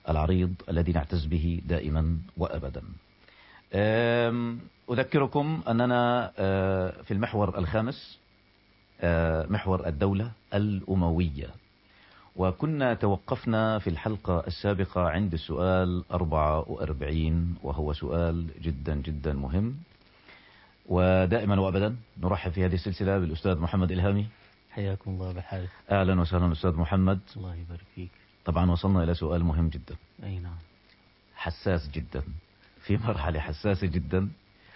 العريض الذي نعتز به دائما وأبدا. أذكركم أننا في المحور الخامس، محور الدولة الأموية، وكنا توقفنا في الحلقة السابقة عند السؤال 44، وهو سؤال جدا جدا مهم. ودائما وأبدا نرحب في هذه السلسلة بالأستاذ محمد إلهامي. حياكم الله بالحارث. أهلا وسهلا أستاذ محمد. الله يبارك فيك. طبعا وصلنا إلى سؤال مهم جدا. أي نعم. حساس جدا، في مرحلة حساسة جدا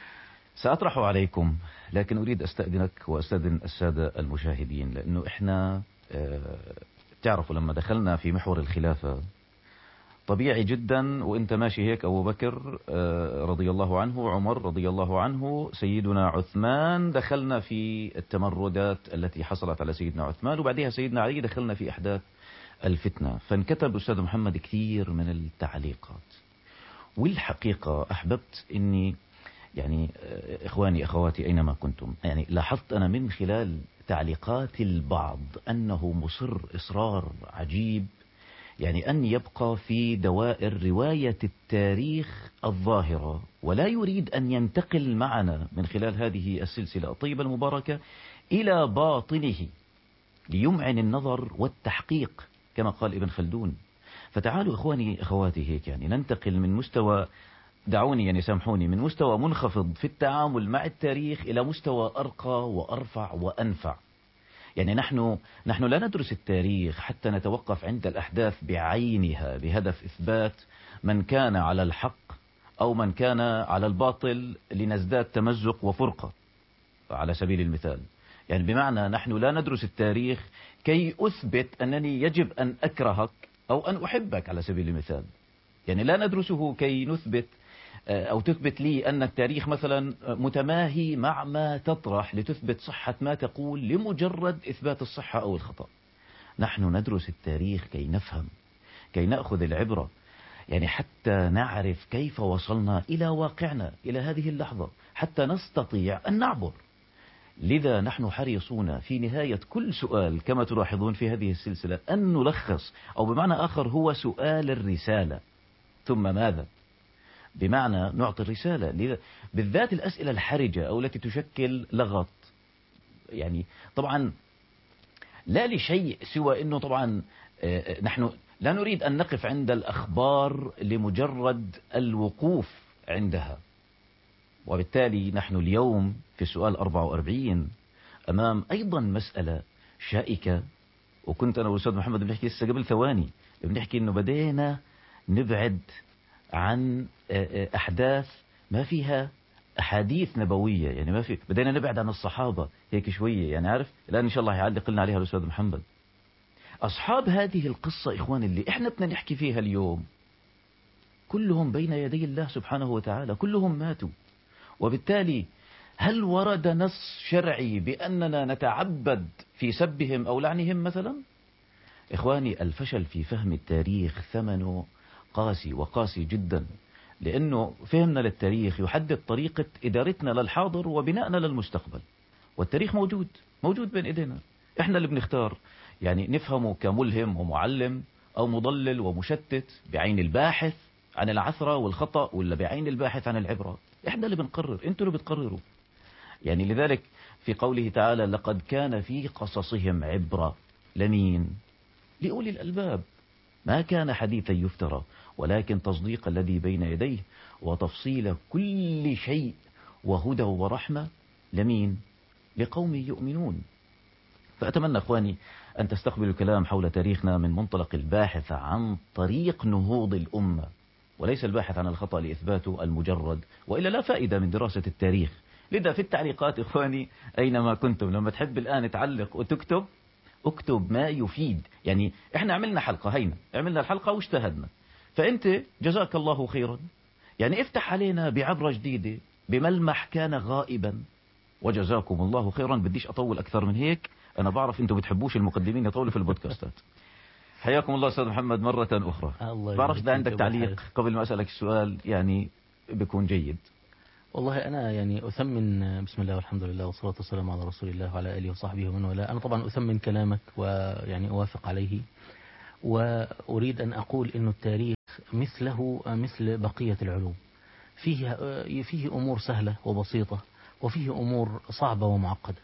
سأطرح عليكم، لكن أريد أستأذنك وأستأذن السادة المشاهدين، لأنه إحنا تعرفوا لما دخلنا في محور الخلافة طبيعي جدا وانت ماشي هيك أبو بكر رضي الله عنه، عمر رضي الله عنه، سيدنا عثمان، دخلنا في التمردات التي حصلت على سيدنا عثمان، وبعدها سيدنا علي، دخلنا في أحداث الفتنة. فانكتب أستاذ محمد كثير من التعليقات، والحقيقة أحببت أني يعني إخواني أخواتي أينما كنتم، يعني لاحظت أنا من خلال تعليقات البعض أنه مصر إصرار عجيب يعني أن يبقى في دوائر رواية التاريخ الظاهرة، ولا يريد أن ينتقل معنا من خلال هذه السلسلة الطيبة المباركة إلى باطنه ليمعن النظر والتحقيق كما قال ابن خلدون. فتعالوا إخواني أخواتي هيك يعني ننتقل من مستوى، دعوني يعني سامحوني، من مستوى منخفض في التعامل مع التاريخ إلى مستوى أرقى وأرفع وأنفع. يعني نحن لا ندرس التاريخ حتى نتوقف عند الأحداث بعينها بهدف إثبات من كان على الحق أو من كان على الباطل لنزداد تمزق وفرقة على سبيل المثال. يعني بمعنى نحن لا ندرس التاريخ كي أثبت أنني يجب أن أكرهك أو أن أحبك على سبيل المثال. يعني لا ندرسه كي نثبت أو تثبت لي أن التاريخ مثلا متماهي مع ما تطرح لتثبت صحة ما تقول لمجرد إثبات الصحة أو الخطأ. نحن ندرس التاريخ كي نفهم، كي نأخذ العبرة، يعني حتى نعرف كيف وصلنا إلى واقعنا إلى هذه اللحظة حتى نستطيع أن نعبر. لذا نحن حريصون في نهاية كل سؤال كما تلاحظون في هذه السلسلة أن نلخص، أو بمعنى آخر هو سؤال الرسالة ثم ماذا، بمعنى نعطي الرسالة. بالذات الأسئلة الحرجة أو التي تشكل لغط، يعني طبعا لا لشيء سوى أنه طبعا نحن لا نريد أن نقف عند الأخبار لمجرد الوقوف عندها. وبالتالي نحن اليوم في السؤال 44 أمام أيضا مسألة شائكة، وكنت أنا والأستاذ محمد بنحكي لسه قبل ثواني، بنحكي أنه بدينا نبعد عن أحداث ما فيها أحاديث نبوية، يعني ما في، بدينا نبعد عن الصحابة هيك شوية، يعني عارف الآن إن شاء الله يعلق لنا عليها الأستاذ محمد. أصحاب هذه القصة إخوان اللي إحنا بدنا نحكي فيها اليوم كلهم بين يدي الله سبحانه وتعالى، كلهم ماتوا. وبالتالي هل ورد نص شرعي بأننا نتعبد في سبهم أو لعنهم مثلا؟ إخواني الفشل في فهم التاريخ ثمنه قاسي وقاسي جدا، لأنه فهمنا للتاريخ يحدد طريقة إدارتنا للحاضر وبنائنا للمستقبل. والتاريخ موجود بين إيدينا، إحنا اللي بنختار يعني نفهمه كملهم ومعلم أو مضلل ومشتت بعين الباحث عن العثرة والخطأ، ولا بعين الباحث عن العبرة. إحنا اللي بنقرر، أنتوا اللي بتقرروا. يعني لذلك في قوله تعالى لقد كان في قصصهم عبرة، لمين؟ لأولي الألباب، ما كان حديثا يفترى ولكن تصديق الذي بين يديه وتفصيل كل شيء وهدى ورحمة، لمين؟ لقوم يؤمنون. فأتمنى أخواني أن تستقبلوا الكلام حول تاريخنا من منطلق الباحث عن طريق نهوض الأمة، وليس الباحث عن الخطأ لإثباته المجرد، وإلا لا فائدة من دراسة التاريخ. لذا في التعليقات إخواني أينما كنتم لما تحب الآن تعلق وتكتب، اكتب ما يفيد. يعني احنا عملنا حلقة، هينا عملنا الحلقة واجتهدنا، فأنت جزاك الله خيرا يعني افتح علينا بعبرة جديدة بملمح كان غائبا، وجزاكم الله خيرا. بديش أطول أكثر من هيك، أنا بعرف أنتم بتحبوش المقدمين يطولوا في البودكاستات. حياكم الله أستاذ محمد مرة أخرى. بعرف إذا عندك تعليق قبل ما أسألك السؤال يعني بيكون جيد. والله أنا يعني أثمن، بسم الله والحمد لله والصلاة والسلام على رسول الله وعلى آله وصحبه ومن والاه. أنا طبعا أثمن كلامك ويعني أوافق عليه، وأريد أن أقول أن التاريخ مثله مثل بقية العلوم، فيه أمور سهلة وبسيطة، وفيه أمور صعبة ومعقدة.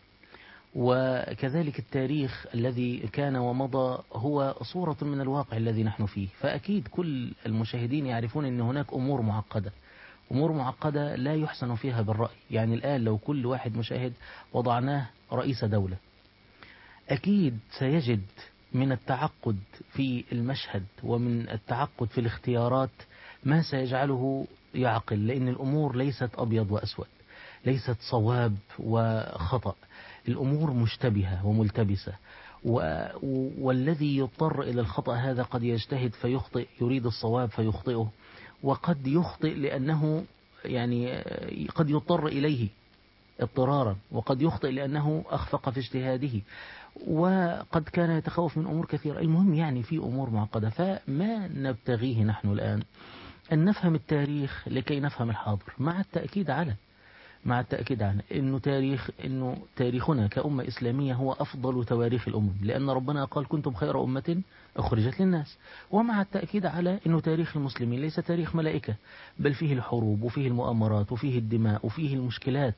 وكذلك التاريخ الذي كان ومضى هو صورة من الواقع الذي نحن فيه. فأكيد كل المشاهدين يعرفون أن هناك أمور معقدة، أمور معقدة لا يحسن فيها بالرأي. يعني الآن لو كل واحد مشاهد وضعناه رئيس دولة، أكيد سيجد من التعقد في المشهد ومن التعقد في الاختيارات ما سيجعله يعقل، لأن الأمور ليست أبيض وأسود، ليست صواب وخطأ، الأمور مشتبهة وملتبسة. والذي يضطر إلى الخطأ هذا قد يجتهد فيخطئ، يريد الصواب فيخطئه، وقد يخطئ لأنه يعني قد يضطر إليه اضطرارا، وقد يخطئ لأنه أخفق في اجتهاده، وقد كان يتخوف من أمور كثيرة. المهم يعني في أمور معقدة. فما نبتغيه نحن الآن أن نفهم التاريخ لكي نفهم الحاضر، مع التأكيد على إنه تاريخنا كأمة إسلامية هو أفضل تواريخ الأمم، لأن ربنا قال كنتم خير أمة أخرجت للناس. ومع التأكيد على إنه تاريخ المسلمين ليس تاريخ ملائكة، بل فيه الحروب وفيه المؤامرات وفيه الدماء وفيه المشكلات.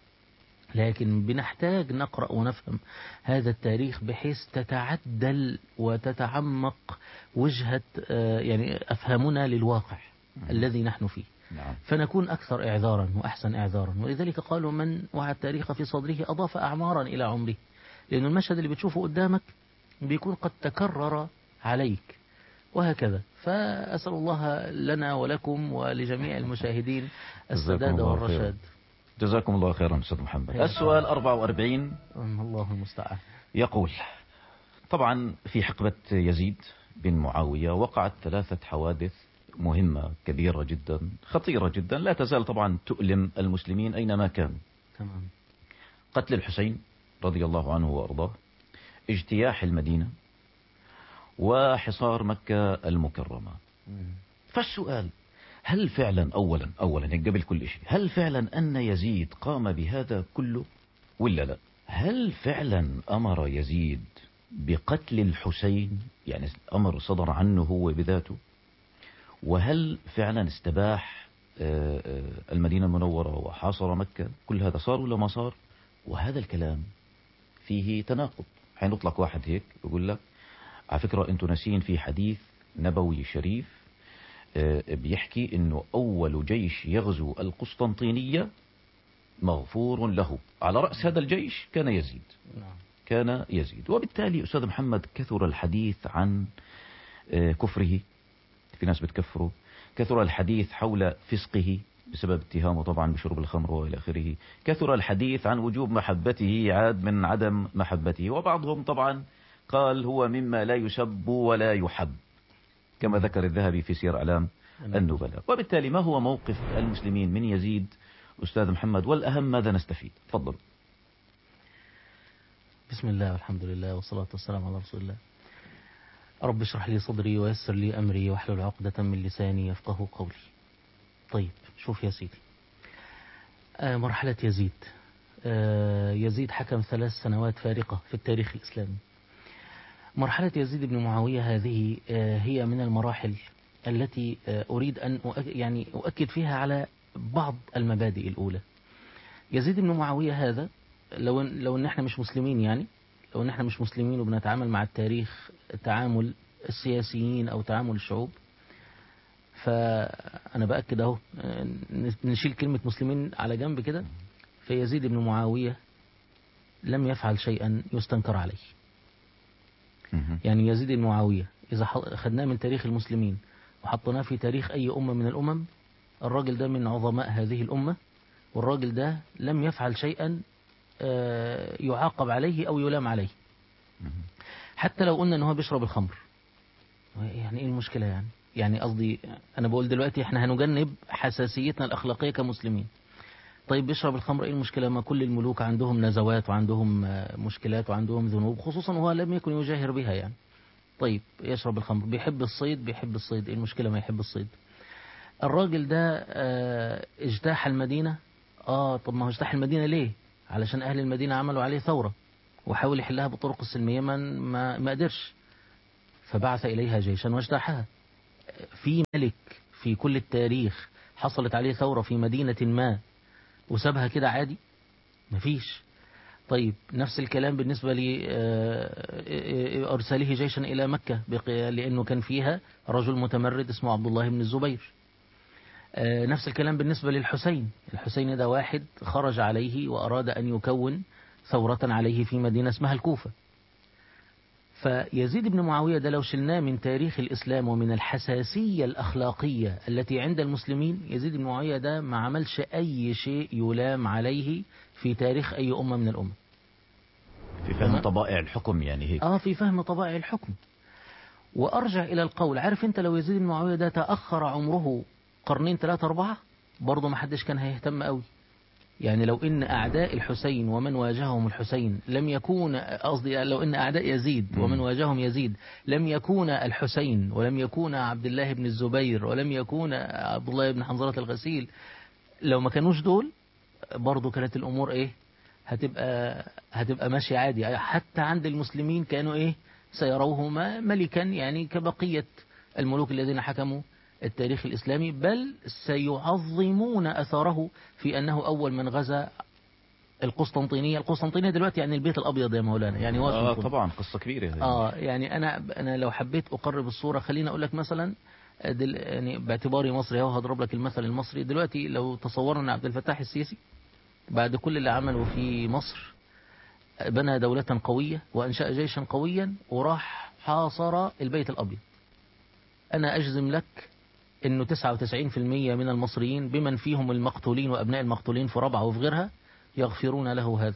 لكن بنحتاج نقرأ ونفهم هذا التاريخ بحيث تتعدل وتتعمق وجهة يعني أفهمنا للواقع الذي نحن فيه، فنكون أكثر إعذارا وأحسن إعذارا. ولذلك قالوا من وعى التاريخ في صدره أضاف أعمارا إلى عمره، لأن المشهد اللي بتشوفه قدامك بيكون قد تكرر عليك، وهكذا. فأسأل الله لنا ولكم ولجميع المشاهدين السداد والرشاد. جزاكم الله خيرا أستاذ محمد. السؤال 44 الله المستعان. يقول: طبعا في حقبة يزيد بن معاوية وقعت 3 حوادث مهمة كبيرة جدا خطيرة جدا لا تزال طبعا تؤلم المسلمين أينما كانوا. تمام. قتل الحسين رضي الله عنه وأرضاه، اجتياح المدينة، وحصار مكة المكرمة. فالسؤال: هل فعلا أولا قبل كل شيء، هل فعلا أن يزيد قام بهذا كله ولا لا؟ هل فعلا أمر يزيد بقتل الحسين، يعني أمر صدر عنه هو بذاته؟ وهل فعلا استباح المدينة المنورة وحاصر مكة؟ كل هذا صار ولا ما صار؟ وهذا الكلام فيه تناقض. حين يطلق واحد هيك يقول لك على فكرة انتوا ناسين في حديث نبوي شريف بيحكي انه اول جيش يغزو القسطنطينية مغفور له، على رأس هذا الجيش كان يزيد. كان يزيد. وبالتالي أستاذ محمد كثر الحديث عن كفره، في ناس بتكفره، كثر الحديث حول فسقه بسبب اتهامه طبعا بشرب الخمر وإلى آخره، كثر الحديث عن وجوب محبته عاد من عدم محبته، وبعضهم طبعا قال هو مما لا يسب ولا يحب كما ذكر الذهبي في سير أعلام النبلاء. وبالتالي ما هو موقف المسلمين من يزيد أستاذ محمد، والأهم ماذا نستفيد؟ تفضل. بسم الله والحمد لله والصلاة والسلام على رسول الله. رب اشرح لي صدري ويسر لي أمري واحلل عقدة من لساني يفقه قولي. طيب شوف يا سيدي، مرحلة يزيد. يزيد حكم 3 سنوات فارقة في التاريخ الإسلامي. مرحلة يزيد بن معاوية هذه هي من المراحل التي أريد أن يعني أؤكد فيها على بعض المبادئ الأولى. يزيد بن معاوية هذا لو ان احنا مش مسلمين، يعني لو ان احنا مش مسلمين وبنتعامل مع التاريخ تعامل السياسيين او تعامل الشعوب، فانا باكد اهو نشيل كلمة مسلمين على جنب كده، فيزيد بن معاوية لم يفعل شيئا يستنكر عليه. يعني يزيد بن معاوية اذا خدناه من تاريخ المسلمين وحطيناه في تاريخ اي امة من الامم، الراجل ده من عظماء هذه الامة، والراجل ده لم يفعل شيئا يعاقب عليه أو يلام عليه. حتى لو قلنا أنه بيشرب الخمر، يعني إيه المشكلة؟ يعني قصدي أنا بقول دلوقتي إحنا هنجنب حساسيتنا الأخلاقية كمسلمين. طيب بيشرب الخمر، إيه المشكلة؟ ما كل الملوك عندهم نزوات وعندهم مشكلات وعندهم ذنوب، خصوصا وهو لم يكن يجاهر بها يعني. طيب يشرب الخمر، بيحب الصيد، إيه المشكلة ما يحب الصيد؟ الراجل ده اجتاح المدينة. طب ما هو اجتاح المدينة ليه؟ علشان أهل المدينة عملوا عليه ثورة وحاول يحلها بالطرق السلمية، ما قدرش، فبعث إليها جيشا واجتاحها. في ملك في كل التاريخ حصلت عليه ثورة في مدينة ما وسابها كده عادي؟ مفيش. طيب نفس الكلام بالنسبة لأرساله جيشا إلى مكة لأنه كان فيها رجل متمرد اسمه عبد الله بن الزبير. نفس الكلام بالنسبة للحسين. الحسين ده واحد خرج عليه وأراد أن يكون ثورة عليه في مدينة اسمها الكوفة. فيزيد بن معاوية ده لو شلناه من تاريخ الإسلام ومن الحساسية الأخلاقية التي عند المسلمين، يزيد بن معاوية ده ما عملش أي شيء يلام عليه في تاريخ أي أمة من الأمم. في فهم طبائع الحكم يعني هيك. في فهم طبائع الحكم. وأرجع إلى القول، عارف أنت لو يزيد بن معاوية ده تأخر عمره قرنين 3 4 برضه ما حدش كان هيهتم قوي. يعني لو إن أعداء الحسين ومن واجههم الحسين لم يكون، قصدي لو إن أعداء يزيد ومن واجههم يزيد لم يكون الحسين ولم يكون عبد الله بن الزبير ولم يكون عبد الله بن حنظلة الغسيل، لو ما كانوش دول برضو كانت الأمور إيه؟ هتبقى ماشية عادي. حتى عند المسلمين كانوا إيه؟ سيروه ملكا يعني كبقية الملوك الذين حكموا التاريخ الإسلامي، بل سيعظمون أثره في أنه أول من غزا القسطنطينية دلوقتي يعني البيت الأبيض يا مولانا، يعني واشنطن. طبعا قصة كبيرة يعني أنا لو حبيت أقرب الصورة، خليني أقول لك مثلا يعني باعتباري مصري هضرب لك المثل المصري دلوقتي. لو تصورنا عبد الفتاح السيسي بعد كل اللي عمله في مصر بنى دولة قوية وأنشأ جيشا قويا وراح حاصر البيت الأبيض، أنا أجزم لك إنه 99% من المصريين بمن فيهم المقتولين وأبناء المقتولين في ربعة وفي غيرها يغفرون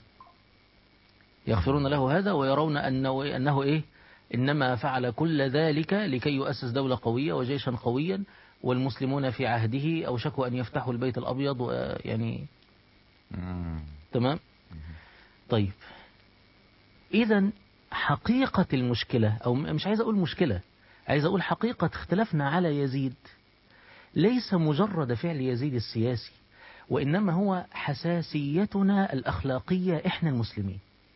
له هذا ويرون أنه إيه؟ إنما فعل كل ذلك لكي يؤسس دولة قوية وجيشا قويا، والمسلمون في عهده أوشكوا أن يفتحوا البيت الأبيض يعني تمام. طيب إذا حقيقة المشكلة، أو مش عايز أقول مشكلة، عايز أقول حقيقة اختلافنا على يزيد ليس مجرد فعل يزيد السياسي، وإنما هو حساسيتنا الأخلاقية إحنا المسلمين.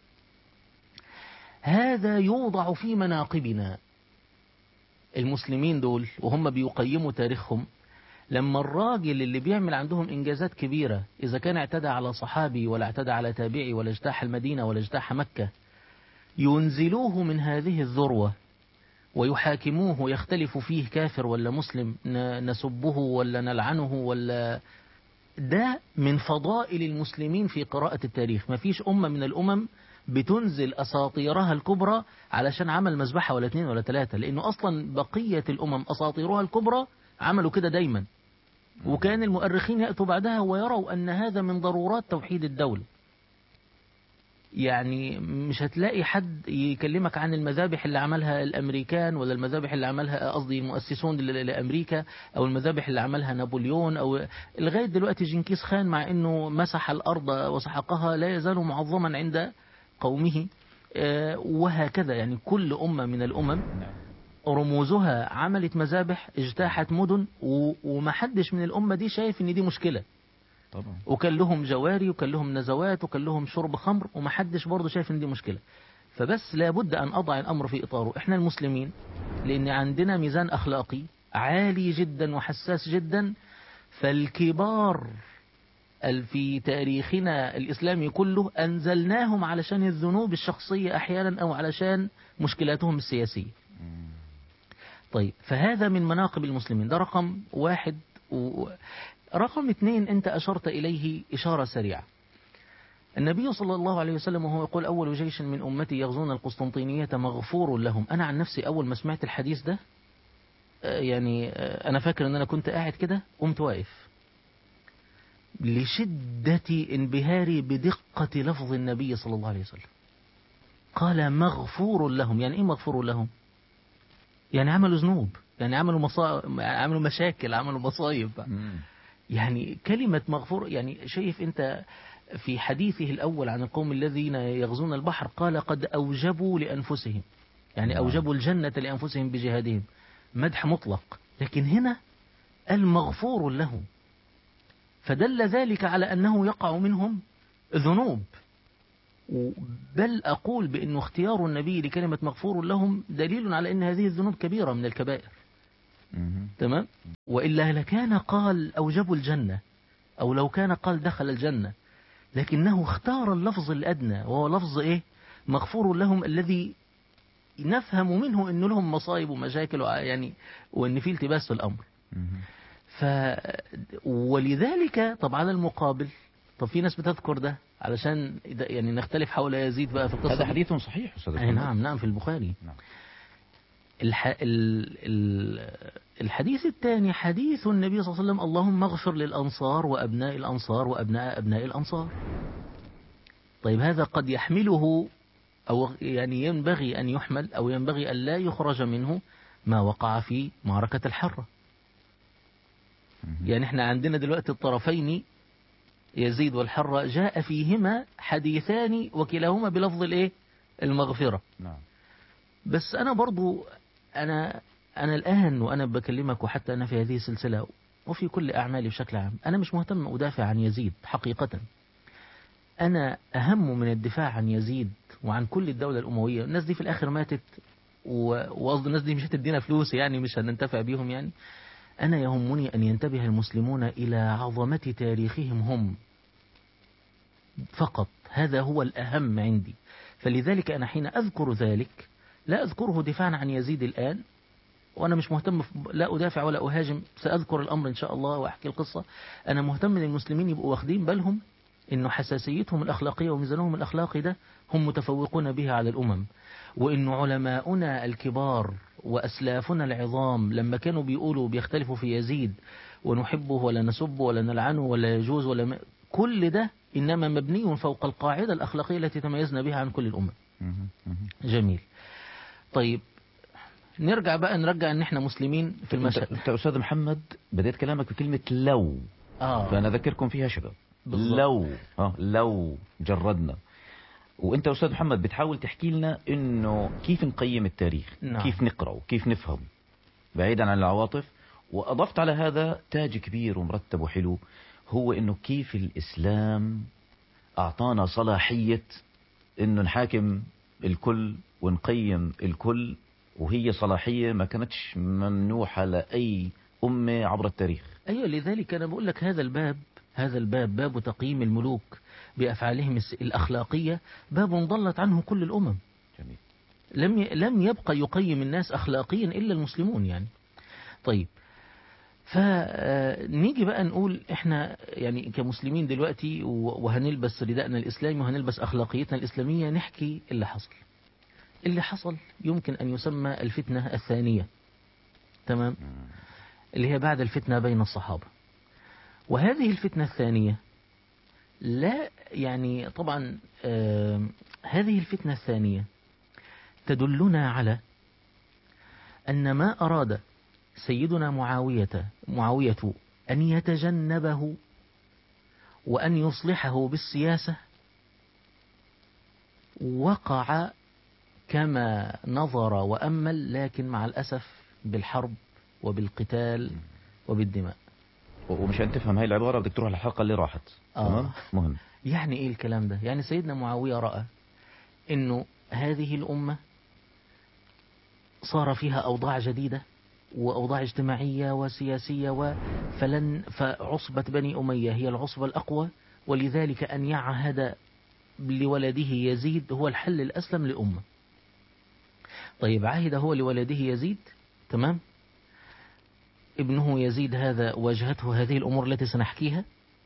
هذا يوضع في مناقبنا المسلمين دول وهم بيقيموا تاريخهم. لما الراجل اللي بيعمل عندهم إنجازات كبيرة إذا كان اعتدى على صحابي ولا اعتدى على تابعي ولا اجتاح المدينة ولا اجتاح مكة، ينزلوه من هذه الذروة ويحاكموه ويختلف فيه كافر ولا مسلم، نسبه ولا نلعنه ولا. ده من فضائل المسلمين في قراءة التاريخ. ما فيش أمة من الأمم بتنزل أساطيرها الكبرى علشان عمل مذبحة ولا 2 ولا 3، لأنه أصلا بقية الأمم أساطيرها الكبرى عملوا كده دايما، وكان المؤرخين يأتوا بعدها ويروا أن هذا من ضرورات توحيد الدولة. يعني مش هتلاقي حد يكلمك عن المذابح اللي عملها الأمريكان ولا المذابح اللي عملها قصدي المؤسسون لأمريكا أو المذابح اللي عملها نابليون أو لغاية دلوقتي جنكيز خان، مع أنه مسح الأرض وسحقها لا يزال معظما عند قومه. وهكذا يعني كل أمة من الأمم رموزها عملت مذابح اجتاحت مدن ومحدش من الأمة دي شايف ان دي مشكلة طبعا. وكان لهم جواري وكان لهم نزوات وكان لهم شرب خمر ومحدش برضه شايف ان دي مشكلة. فبس لابد أن أضع الأمر في إطاره. إحنا المسلمين لأن عندنا ميزان أخلاقي عالي جدا وحساس جدا، فالكبار في تاريخنا الإسلامي كله أنزلناهم علشان الذنوب الشخصية أحيانا أو علشان مشكلاتهم السياسية. طيب فهذا من مناقب المسلمين، ده رقم 1. رقم 2 أنت أشرت إليه إشارة سريعة. النبي صلى الله عليه وسلم وهو يقول أول جيش من أمتي يغزون القسطنطينية مغفور لهم. أنا عن نفسي أول ما سمعت الحديث ده يعني أنا فاكر أن أنا كنت قاعد كده قمت واقف لشدة انبهاري بدقة لفظ النبي صلى الله عليه وسلم. قال مغفور لهم. يعني إيه مغفور لهم؟ يعني عملوا ذنوب، يعني عملوا مشاكل، عملوا مصايب. يعني كلمة مغفور، يعني شايف أنت في حديثه الأول عن القوم الذين يغزون البحر قال قد أوجبوا لأنفسهم، يعني أوجبوا الجنة لأنفسهم بجهادهم، مدح مطلق. لكن هنا المغفور لهم، فدل ذلك على أنه يقع منهم ذنوب. بل أقول بأنه اختيار النبي لكلمة مغفور لهم دليل على أن هذه الذنوب كبيرة من الكبائر. تمام. وإلا لكان قال أوجبوا الجنة، أو لو كان قال دخل الجنة، لكنه اختار اللفظ الأدنى وهو لفظ إيه؟ مغفور لهم، الذي نفهم منه أن لهم مصايب ومشاكل يعني، وأن في التباس في الأمر. ولذلك طب على المقابل، طب في ناس بتذكر ده علشان يعني نختلف حول يزيد بقى في القصة. هذا حديث صحيح أستاذ. نعم نعم في البخاري. نعم. الحديث الثاني حديث النبي صلى الله عليه وسلم: اللهم اغفر للأنصار وأبناء الأنصار وأبناء أبناء الأنصار. طيب هذا قد يحمله، أو يعني ينبغي أن يحمل، أو ينبغي أن لا يخرج منه ما وقع في معركة الحرة. يعني احنا عندنا دلوقتي الطرفين يزيد والحرة جاء فيهما حديثان وكلاهما بلفظ الايه؟ المغفرة. نعم. بس أنا برضو أنا الآن وأنا بكلمك، وحتى أنا في هذه السلسلة وفي كل أعمالي بشكل عام، أنا مش مهتم أدافع عن يزيد حقيقة. أنا أهم من الدفاع عن يزيد وعن كل الدولة الأموية. الناس دي في الآخر ماتت، وقصد الناس دي مش هتدينا فلوس يعني، مش هننتفع بيهم يعني. أنا يهمني أن ينتبه المسلمون إلى عظمة تاريخهم هم فقط، هذا هو الأهم عندي. فلذلك أنا حين أذكر ذلك لا أذكره دفاعا عن يزيد الآن، وأنا مش مهتم، لا أدافع ولا أهاجم، سأذكر الأمر إن شاء الله وأحكي القصة. أنا مهتم أن المسلمين يبقوا واخدين بالهم إنه حساسيتهم الأخلاقية وميزانهم الأخلاقي ده هم متفوقون بها على الأمم، وإنه علماؤنا الكبار وأسلافنا العظام لما كانوا بيقولوا بيختلفوا في يزيد ونحبه ولا نسبه ولا نلعنه ولا يجوز ولا كل ده إنما مبني فوق القاعدة الأخلاقية التي تميزنا بها عن كل الأمم. جميل. طيب نرجع إن إحنا مسلمين في المشهد. أنت أستاذ محمد بدأت كلامك بكلمة لو. فأنا أذكركم فيها شباب. بالضبط. لو جردنا، وانت استاذ محمد بتحاول تحكي لنا انه كيف نقيم التاريخ. نعم. كيف نقرأه، كيف نفهم بعيدا عن العواطف. واضفت على هذا تاج كبير ومرتب وحلو، هو انه كيف الاسلام اعطانا صلاحية انه نحاكم الكل ونقيم الكل، وهي صلاحية ما كانتش ممنوحة لأي أمة عبر التاريخ. أيوة، لذلك أنا بقول لك هذا الباب باب تقييم الملوك بأفعالهم الأخلاقية، باب ضلت عنه كل الأمم. جميل. لم يبقى يقيم الناس أخلاقيا إلا المسلمون يعني. طيب فنيجي بقى نقول إحنا يعني كمسلمين دلوقتي وهنلبس رداءنا الإسلامي وهنلبس أخلاقيتنا الإسلامية، نحكي اللي حصل يمكن أن يسمى الفتنة الثانية. تمام. اللي هي بعد الفتنة بين الصحابة. وهذه الفتنة الثانية لا يعني طبعا هذه الفتنة الثانية تدلنا على أن ما أراد سيدنا معاوية أن يتجنبه وأن يصلحه بالسياسة وقع كما نظر وأمل، لكن مع الأسف بالحرب وبالقتال وبالدماء. ومشان تفهم هاي العبارة بدك تروح للحلقة اللي راحت. تمام. مهم. يعني ايه الكلام ده؟ يعني سيدنا معاوية رأى انه هذه الأمة صار فيها أوضاع جديدة وأوضاع اجتماعية وسياسية فعصبة بني أمية هي العصبة الأقوى، ولذلك أن يعهد لولده يزيد هو الحل الأسلم لأمة. طيب عهد هو لولده يزيد. تمام. ابنه يزيد هذا واجهته هذه الأمور التي سنحكيها،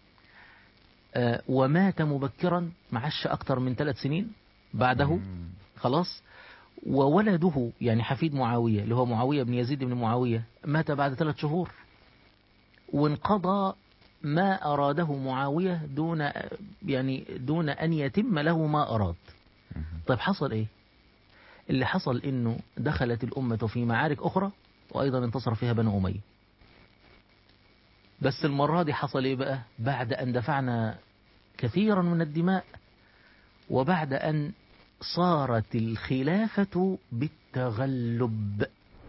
ومات مبكرا، معش أكثر من 3 سنين بعده خلاص. وولده يعني حفيد معاوية اللي هو معاوية بن يزيد بن معاوية مات بعد 3 شهور، وانقضى ما أراده معاوية دون أن يتم له ما أراد. طيب حصل إيه؟ اللي حصل إنه دخلت الأمة في معارك أخرى وأيضا انتصر فيها بنو أمية. بس المرة دي حصل إيه بقى؟ بعد أن دفعنا كثيرا من الدماء، وبعد أن صارت الخلافة بالتغلب.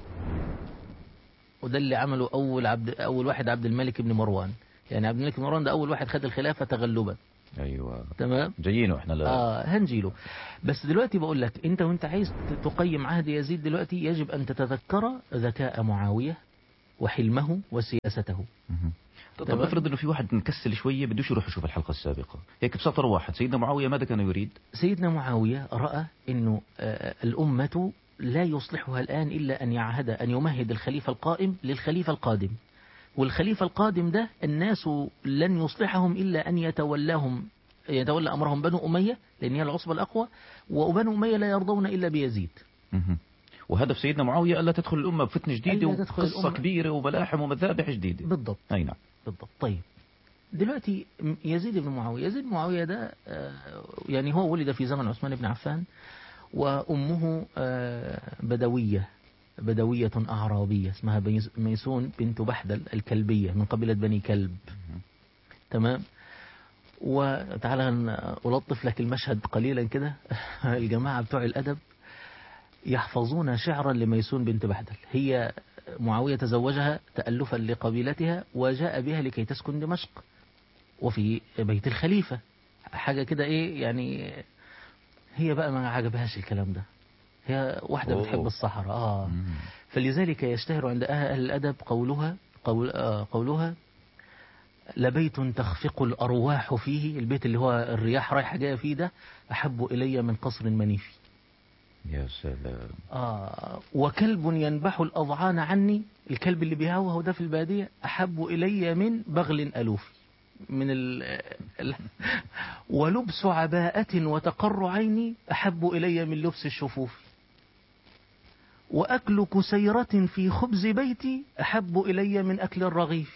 وده اللي عمله أول واحد عبد الملك بن مروان. يعني عبد الملك بن مروان ده أول واحد خد الخلافة تغلبا. أيوة تمام. جايينه إحنا هنجيله. بس دلوقتي بقول لك أنت وأنت عايز تقيم عهد يزيد دلوقتي يجب أن تتذكر ذكاء معاوية وحلمه وسياسته. طب افرض انه في واحد مكسل شويه بدوش يروح يشوف الحلقه السابقه، هيك بسطر واحد، سيدنا معاويه ماذا كان يريد؟ سيدنا معاويه راى انه الامه لا يصلحها الان الا ان يعهد ان يمهد الخليفه القائم للخليفه القادم، والخليفه القادم ده الناس لن يصلحهم الا ان يتولى امرهم بنو اميه، لان هي العصبه الاقوى، وبنو اميه لا يرضون الا بيزيد. وهدف سيدنا معاويه الا تدخل الامه بفتنه جديده وقصه كبيره وملاحم ومذابح جديده. بالضبط. اي نعم بالضبط. طيب دلوقتي يزيد بن معاوية، يزيد بن معاوية ده يعني هو ولد في زمن عثمان بن عفان، وأمه بدوية أعرابية اسمها ميسون بنت بحدل الكلبية من قبيلة بني كلب. تمام. وتعالى ألطف لك المشهد قليلا كده. الجماعة بتوع الأدب يحفظون شعرا لميسون بنت بحدل. هي معاوية تزوجها تألفا لقبيلتها وجاء بها لكي تسكن دمشق وفي بيت الخليفة، حاجة كده إيه يعني. هي بقى ما عجبهاش الكلام ده، هي واحدة بتحب الصحراء. فلذلك يشتهر عند أهل الأدب قولها لبيت تخفق الأرواح فيه، البيت اللي هو الرياح رايحة جاية فيه ده، أحب إلي من قصر منيفي. يا سلام. وكلب ينبح الأضعان عني، الكلب اللي بيهوه ده في البادية، أحب إلي من بغل ألوفي. من ولبس عباءة وتقر عيني أحب إلي من لبس الشفوف، وأكل كسيرة في خبز بيتي أحب إلي من أكل الرغيف،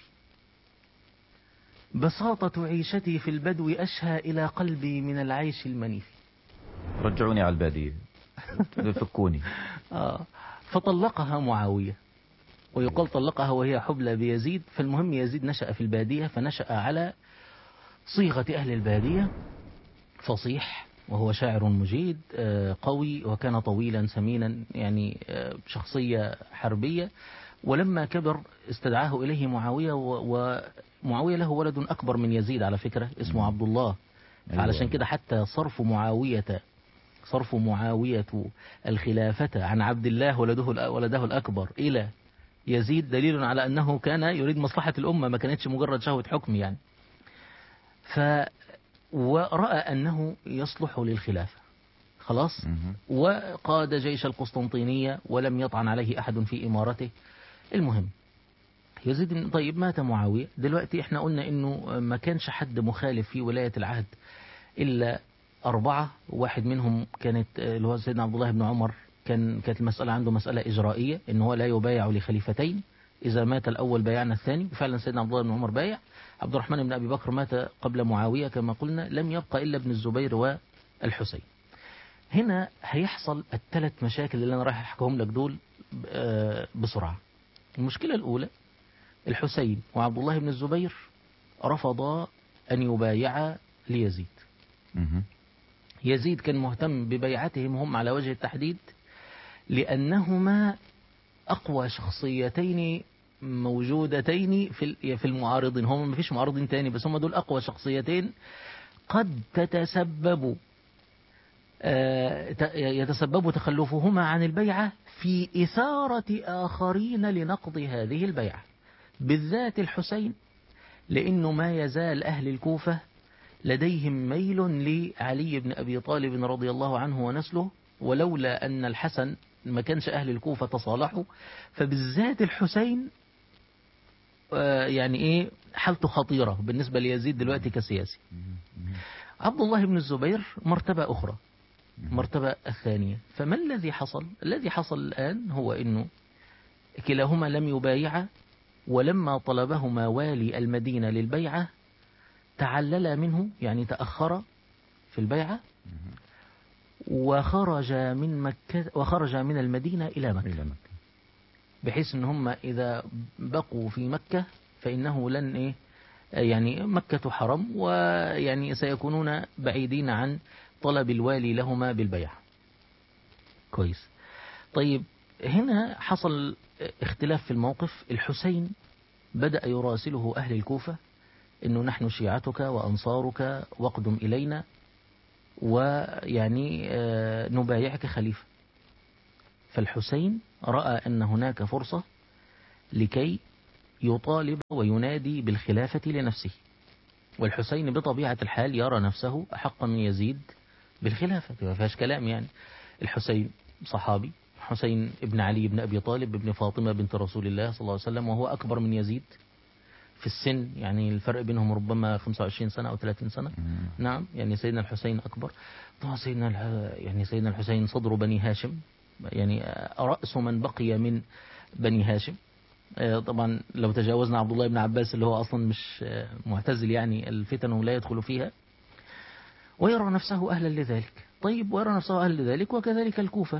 بساطة عيشتي في البدو أشهى إلى قلبي من العيش المنيف. رجعوني على البادية فكوني. فطلقها معاوية، ويقال طلقها وهي حبلى بيزيد. فالمهم يزيد نشأ في البادية، فنشأ على صيغة أهل البادية، فصيح وهو شاعر مجيد قوي، وكان طويلا سمينا يعني شخصية حربية. ولما كبر استدعاه إليه معاوية، ومعاوية له ولد أكبر من يزيد على فكرة اسمه عبد الله. علشان كده حتى صرف معاوية الخلافة عن عبد الله ولده الأكبر إلى يزيد دليل على أنه كان يريد مصلحة الأمة، ما كانتش مجرد شهوة حكم يعني. ورأى أنه يصلح للخلافة خلاص، وقاد جيش القسطنطينية ولم يطعن عليه أحد في إمارته. المهم يزيد طيب مات معاوية. دلوقتي احنا قلنا انه ما كانش حد مخالف في ولاية العهد إلا 4، واحد منهم كانت اللي هو سيدنا عبد الله بن عمر، كانت المسألة عنده مسألة إجرائية إن هو لا يبايع لخليفتين، إذا مات الأول بايعنا الثاني، وفعلا سيدنا عبد الله بن عمر بايع. عبد الرحمن بن أبي بكر مات قبل معاوية كما قلنا، لم يبقى إلا ابن الزبير والحسين. هنا هيحصل الثلاث مشاكل اللي أنا رايح أحكيهم لك دول بسرعة. المشكلة الأولى، الحسين وعبد الله بن الزبير رفضا أن يبايعا ليزيد. يزيد كان مهتم ببيعتهم هم على وجه التحديد، لأنهما أقوى شخصيتين موجودتين في المعارضين. هم ما فيش معارضين تاني، بس هم دول أقوى شخصيتين قد يتسبب تخلفهما عن البيعة في إثارة آخرين لنقض هذه البيعة، بالذات الحسين، لأنه ما يزال أهل الكوفة لديهم ميل لعلي بن أبي طالب رضي الله عنه ونسله، ولولا أن الحسن ما كانش أهل الكوفة تصالحوا، فبالذات الحسين يعني إيه حالته خطيرة بالنسبة ليزيد دلوقتي كسياسي. عبد الله بن الزبير مرتبة أخرى، مرتبة الثانية. فما الذي حصل؟ الذي حصل الآن هو أنه كلاهما لم يبايعا، ولما طلبهما والي المدينة للبيعة تعلل منه، يعني تأخر في البيعة، وخرج من المدينة إلى مكة، بحيث أن هم إذا بقوا في مكة فإنه لن يعني مكة حرم، ويعني سيكونون بعيدين عن طلب الوالي لهما بالبيعة. كويس. طيب هنا حصل اختلاف في الموقف. الحسين بدأ يراسله أهل الكوفة إنه نحن شيعتك وأنصارك واقدم إلينا، ويعني نبايعك خليفة. فالحسين رأى أن هناك فرصة لكي يطالب وينادي بالخلافة لنفسه، والحسين بطبيعة الحال يرى نفسه أحق من يزيد بالخلافة، ما فيهاش كلام يعني. الحسين صحابي، حسين ابن علي بن أبي طالب ابن فاطمة بنت رسول الله صلى الله عليه وسلم، وهو أكبر من يزيد في السن، يعني الفرق بينهم ربما 25 سنة أو 30 سنة. نعم، يعني سيدنا الحسين أكبر. طبعا سيدنا الحسين صدر بني هاشم، يعني رأس من بقي من بني هاشم. طبعا لو تجاوزنا عبد الله بن عباس اللي هو أصلا مش معتزل، يعني الفتن لا يدخل فيها، ويرى نفسه أهلا لذلك. طيب، ويرى نفسه أهلا لذلك. وكذلك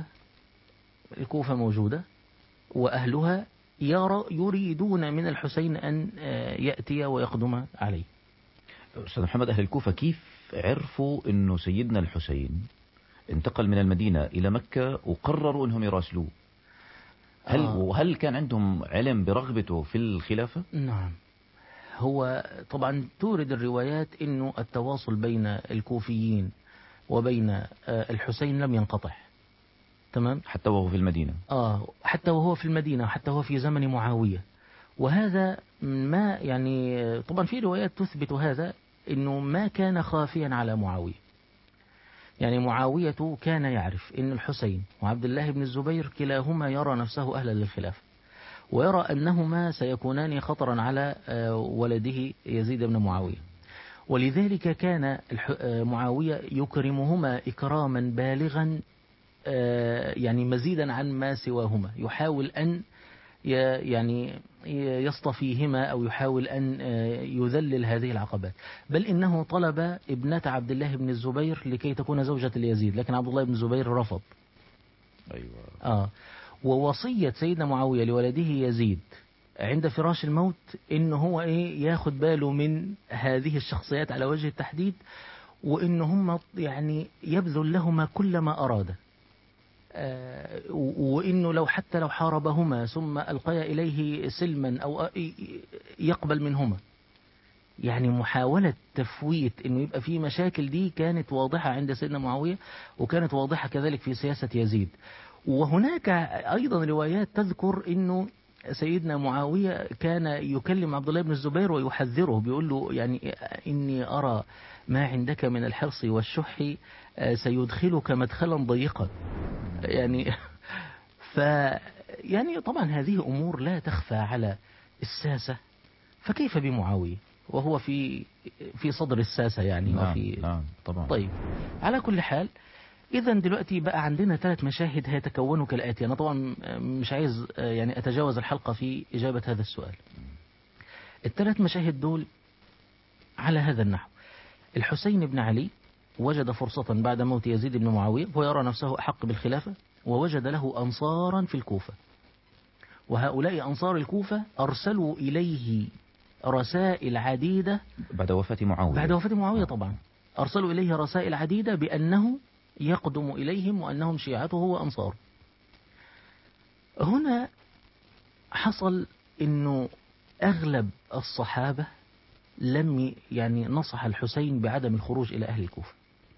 الكوفة موجودة، وأهلها يريدون من الحسين أن يأتي ويقدم عليه. أستاذ محمد، أهل الكوفة كيف عرفوا أنه سيدنا الحسين انتقل من المدينة إلى مكة وقرروا أنهم يراسلوه؟ وهل كان عندهم علم برغبته في الخلافة؟ نعم، هو طبعا تورد الروايات أنه التواصل بين الكوفيين وبين الحسين لم ينقطع، تمام، حتى وهو في المدينة. حتى وهو في المدينة، حتى هو في زمن معاوية. وهذا ما يعني طبعا في روايات تثبت هذا، أنه ما كان خافيا على معاوية. يعني معاوية كان يعرف أن الحسين وعبد الله بن الزبير كلاهما يرى نفسه أهلا للخلافة، ويرى أنهما سيكونان خطرا على ولده يزيد بن معاوية، ولذلك كان معاوية يكرمهما إكراما بالغا، يعني مزيدا عن ما سواهما، يحاول أن يعني يصطفيهما أو يحاول أن يذلل هذه العقبات. بل إنه طلب ابنة عبد الله بن الزبير لكي تكون زوجة ليزيد، لكن عبد الله بن الزبير رفض. أيوة. ووصية سيدنا معاوية لولده يزيد عند فراش الموت إن هو ياخد باله من هذه الشخصيات على وجه التحديد، وإن هم يعني يبذل لهما كل ما أراد، وإنه لو حتى لو حاربهما ثم ألقي إليه سلما أو يقبل منهما. يعني محاولة تفويت إنه يبقى في مشاكل دي كانت واضحة عند سيدنا معاوية، وكانت واضحة كذلك في سياسة يزيد. وهناك أيضا روايات تذكر إنه سيدنا معاوية كان يكلم عبد الله بن الزبير ويحذره، بيقول له يعني إني أرى ما عندك من الحرص والشح سيدخلك مدخلا ضيقا. يعني يعني طبعا هذه أمور لا تخفى على الساسة، فكيف بمعاوية وهو في صدر الساسة يعني. نعم طبعا. طيب، على كل حال، إذا دلوقتي بقى عندنا 3 مشاهد هيتكونوا كالآتي. أنا طبعا مش عايز يعني أتجاوز الحلقة في إجابة هذا السؤال. ال3 مشاهد دول على هذا النحو: الحسين بن علي وجد فرصة بعد موت يزيد بن معاوية ويرى نفسه أحق بالخلافة، ووجد له أنصارا في الكوفة، وهؤلاء أنصار الكوفة أرسلوا إليه رسائل عديدة بعد وفاة معاوية. طبعا أرسلوا إليه رسائل عديدة بأنه يقدم إليهم وأنهم شيعته وأنصاره. هنا حصل أنه أغلب الصحابة لم يعني نصح الحسين بعدم الخروج إلى أهل الكوفة.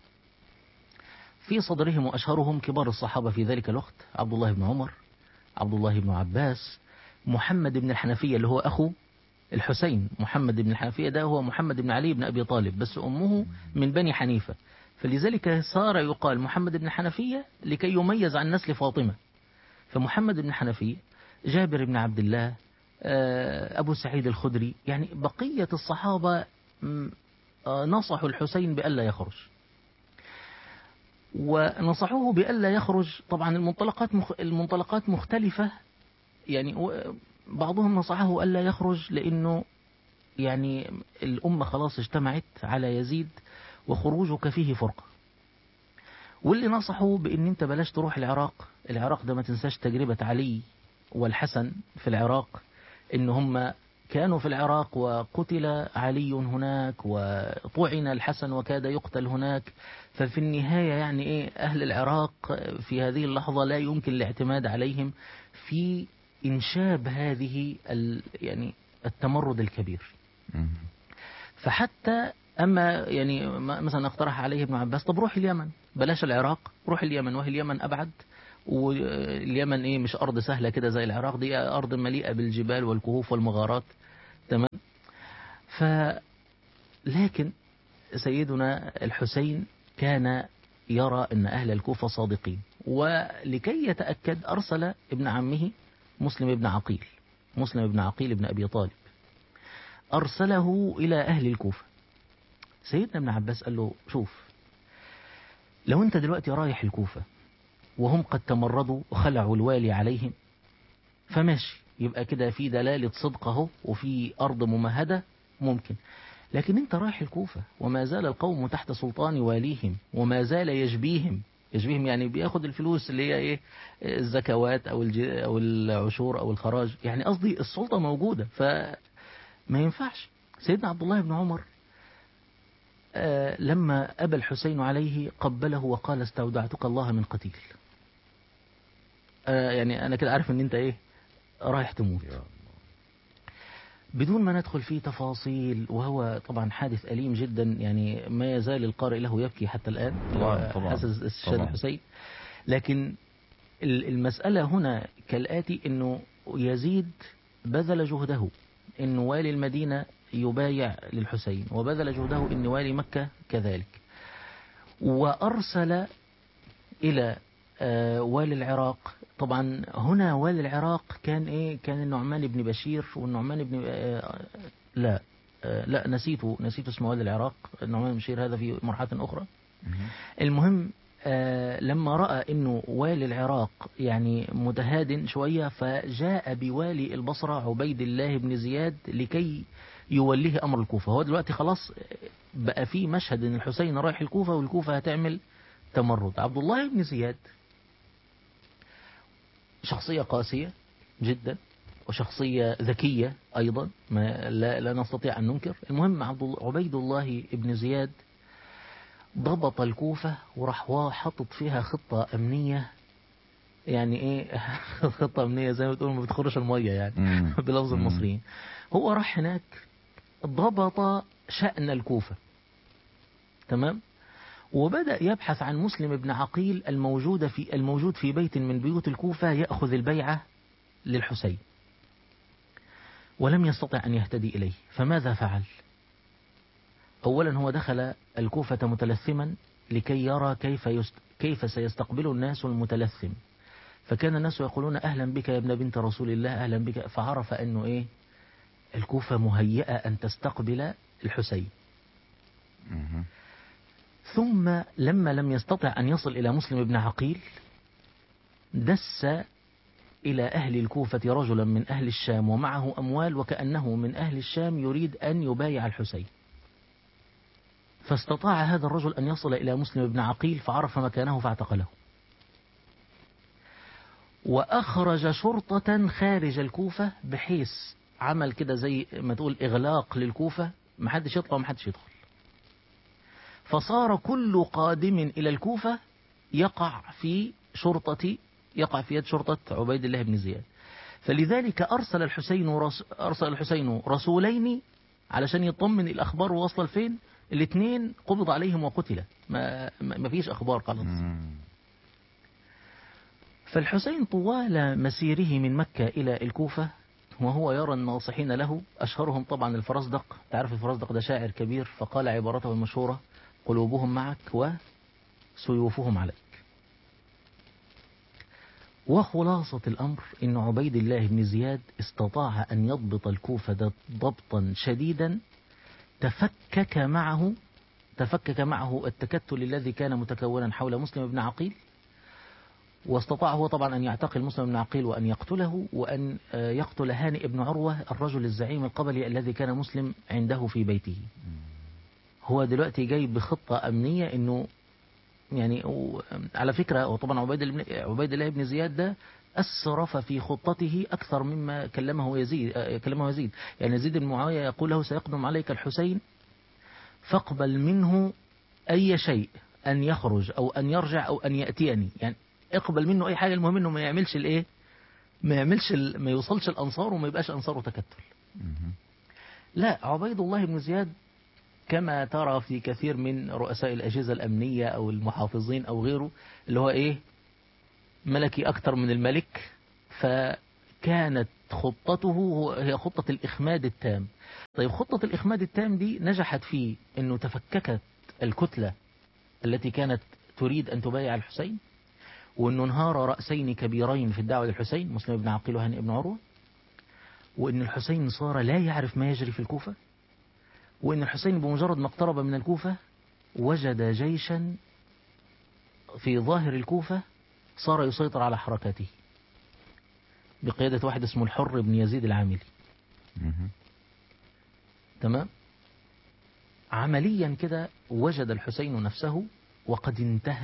في صدرهم وأشهرهم كبار الصحابة في ذلك الوقت: عبد الله بن عمر، عبد الله بن عباس، محمد بن الحنفية اللي هو أخو الحسين. محمد بن الحنفية ده هو محمد بن علي بن أبي طالب، بس أمه من بني حنيفة، فلذلك صار يقال محمد بن الحنفية لكي يميز عن نسل فاطمة. فمحمد بن الحنفية، جابر بن عبد الله، أبو سعيد الخدري، يعني بقية الصحابة نصحوا الحسين بألا يخرج، ونصحوه بألا يخرج. طبعا المنطلقات مختلفة، يعني بعضهم نصحه ألا يخرج لأنه يعني الأمة خلاص اجتمعت على يزيد وخروجك فيه فرقة، واللي نصحوا بأن انت بلاش تروح العراق ده ما تنساش تجربة علي والحسن في العراق، ان هم كانوا في العراق وقتل علي هناك وطعن الحسن وكاد يقتل هناك. ففي النهاية يعني أهل العراق في هذه اللحظة لا يمكن الاعتماد عليهم في إنشاب هذه يعني التمرد الكبير. فحتى أما يعني مثلا اقترح عليه ابن عباس طب روح اليمن، بلاش العراق، روح اليمن، وهي اليمن أبعد، واليمن إيه مش أرض سهلة كده زي العراق، دي أرض مليئة بالجبال والكهوف والمغارات. تمام. لكن سيدنا الحسين كان يرى أن أهل الكوفة صادقين، ولكي يتأكد أرسل ابن عمه مسلم بن عقيل، مسلم بن عقيل بن أبي طالب، أرسله إلى أهل الكوفة. سيدنا ابن عباس قال له شوف، لو أنت دلوقتي رايح الكوفة وهم قد تمردوا وخلعوا الوالي عليهم فماشي، يبقى كده في دلالة صدقه وفي أرض ممهدة ممكن. لكن انت رايح الكوفة وما زال القوم تحت سلطان واليهم، وما زال يجبيهم يعني بياخد الفلوس اللي هي ايه، الزكوات او العشور او الخراج، يعني قصدي السلطة موجودة، فما ينفعش. سيدنا عبد الله بن عمر لما أبى الحسين عليه قبله وقال استودعتك الله من قتيل. يعني أنا كده عارف ان انت ايه رايح تموت، بدون ما ندخل في تفاصيل، وهو طبعا حادث أليم جدا، يعني ما يزال القارئ له يبكي حتى الآن طبعا حاسس الشهيد الحسين. لكن المسألة هنا كالآتي، أنه يزيد بذل جهده أن والي المدينة يبايع للحسين، وبذل جهده أن والي مكة كذلك، وأرسل إلى والي العراق. طبعا هنا والي العراق كان ايه، كان النعمان بن بشير، والنعمان بن لا نسيت اسم والي العراق. النعمان بن بشير هذا في مرحلة أخرى. المهم لما رأى انه والي العراق يعني متهادن شوية، فجاء بوالي البصرة عبيد الله بن زياد لكي يوليه أمر الكوفة. هو دلوقتي خلاص بقى في مشهد ان الحسين رايح الكوفة والكوفة هتعمل تمرد. عبد الله بن زياد شخصية قاسية جدا، وشخصية ذكية أيضا، ما لا نستطيع أن ننكر. المهم عبيد الله بن زياد ضبط الكوفة وراح حطت فيها خطة أمنية، يعني إيه خطة أمنية زي ما بتقول ما بتخرش المية يعني بلفظ المصريين. هو راح هناك ضبط شأن الكوفة، تمام، وبدأ يبحث عن مسلم بن عقيل الموجود في بيت من بيوت الكوفة يأخذ البيعة للحسين، ولم يستطع أن يهتدي إليه. فماذا فعل؟ أولا هو دخل الكوفة متلثما لكي يرى كيف سيستقبل الناس المتلثم، فكان الناس يقولون أهلا بك يا ابن بنت رسول الله، أهلا بك. فعرف أنه إيه، الكوفة مهيئة أن تستقبل الحسين. ثم لما لم يستطع أن يصل إلى مسلم بن عقيل، دس إلى أهل الكوفة رجلا من أهل الشام ومعه أموال، وكأنه من أهل الشام يريد أن يبايع الحسين. فاستطاع هذا الرجل أن يصل إلى مسلم بن عقيل، فعرف مكانه فاعتقله، وأخرج شرطة خارج الكوفة، بحيث عمل كده زي ما تقول إغلاق للكوفة، محدش يطلع ومحدش يدخل. فصار كل قادم إلى الكوفة يقع في يد شرطة عبيد الله بن زياد. فلذلك أرسل الحسين رسولين علشان يطمن الأخبار ووصل فين. الاثنين قبض عليهم وقتل، ما فيش أخبار خلاص. فالحسين طوال مسيره من مكة إلى الكوفة وهو يرى الناصحين له، أشهرهم طبعا الفرزدق. تعرف الفرزدق ده شاعر كبير، فقال عبارته المشهورة: قلوبهم معك وسيوفهم عليك. وخلاصة الأمر إن عبيد الله بن زياد استطاع أن يضبط الكوفة ضبطا شديدا، تفكك معه التكتل الذي كان متكونا حول مسلم بن عقيل، واستطاع هو طبعا أن يعتقل مسلم بن عقيل وأن يقتله، وأن يقتل هانئ بن عروة الرجل الزعيم القبلي الذي كان مسلم عنده في بيته. هو دلوقتي جاي بخطة أمنية إنه يعني، على فكرة وطبعا عبيد الله بن زياد ده أسرف في خطته أكثر مما كلمه يزيد. يعني يزيد بن معاوية يقول له: سيقدم عليك الحسين فاقبل منه أي شيء، أن يخرج أو أن يرجع أو أن يأتيني، يعني اقبل منه أي حاجة، المهم إنه ما يوصلش الأنصار وما يبقاش أنصاره تكتل. لا، عبيد الله بن زياد كما ترى في كثير من رؤساء الأجهزة الأمنية أو المحافظين أو غيره، اللي هو إيه، ملكي أكتر من الملك. فكانت خطته هي خطة الإخماد التام. طيب خطة الإخماد التام دي نجحت في أنه تفككت الكتلة التي كانت تريد أن تبايع الحسين، وأنه انهار رأسين كبيرين في الدعوة للحسين، مسلم بن عقيل وهانئ بن عروة، وأن الحسين صار لا يعرف ما يجري في الكوفة، وأن الحسين بمجرد ما اقترب من الكوفة وجد جيشا في ظاهر الكوفة صار يسيطر على حركاته بقيادة واحد اسمه الحر بن يزيد العاملي. تمام. عمليا كده وجد الحسين نفسه وقد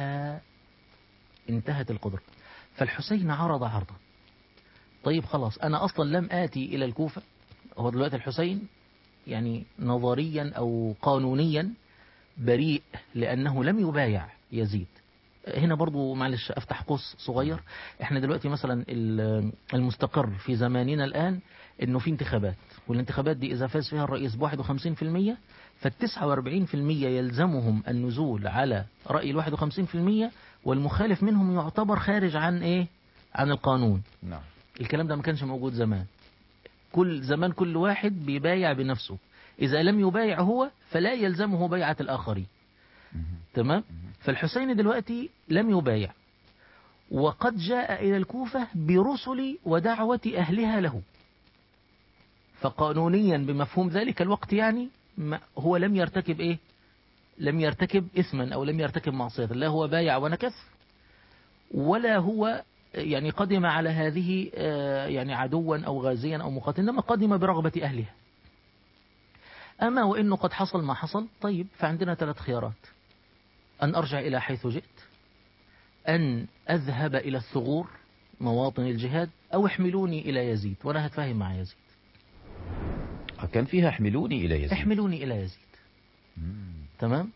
انتهت القدرة. فالحسين عرض عرضا، طيب خلاص أنا أصلا لم آتي إلى الكوفة. هو دلوقتي الحسين يعني نظريا أو قانونيا بريء لأنه لم يبايع يزيد. هنا برضو معلش أفتح قوس صغير. احنا دلوقتي مثلا المستقر في زماننا الآن انه في انتخابات، والانتخابات دي اذا فاز فيها الرئيس ب51%، فال49% يلزمهم النزول على رأي ال51%، والمخالف منهم يعتبر خارج عن ايه، عن القانون. نعم. الكلام ده ما كانش موجود زمان. كل واحد بيبايع بنفسه، إذا لم يبايع هو فلا يلزمه بيعة الآخرين. تمام. فالحسين دلوقتي لم يبايع، وقد جاء إلى الكوفة برسل ودعوة أهلها له، فقانونيا بمفهوم ذلك الوقت يعني هو لم يرتكب إيه، لم يرتكب إثما أو لم يرتكب معصية. لا هو بايع ونكث، ولا هو يعني قدم على هذه يعني عدوا أو غازيا أو مقاتلا، إنما قدم برغبة أهلها. أما وإنه قد حصل ما حصل، طيب فعندنا 3 خيارات: أن أرجع إلى حيث جئت، أن أذهب إلى الثغور مواطن الجهاد، أو احملوني إلى يزيد وأنا هتفاهم مع يزيد. كان فيها احملوني إلى يزيد. احملوني إلى يزيد. تمام.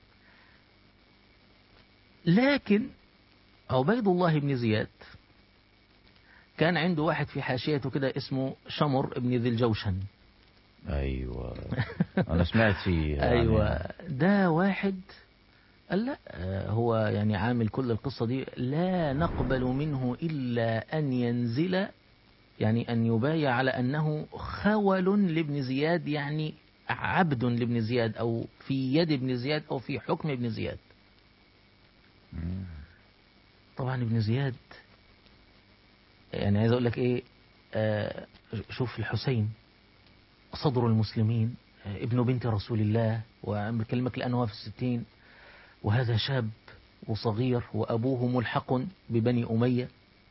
لكن عبيد الله بن زياد كان عنده واحد في حاشيته كده اسمه شمر بن ذي الجوشن. أيوة أنا سمعت فيه يعني. أيوة، ده واحد قال لا، هو يعني عامل كل القصة دي، لا نقبل منه إلا أن ينزل، يعني أن يبايع على أنه خول لابن زياد، يعني عبد لابن زياد، أو في يد ابن زياد، أو في حكم ابن زياد. طبعا ابن زياد يعني عايز أقول لك إيه، شوف الحسين صدر المسلمين، ابن بنت رسول الله، وبكلمك لأنه في 60، وهذا شاب وصغير وأبوه ملحق ببني أمية،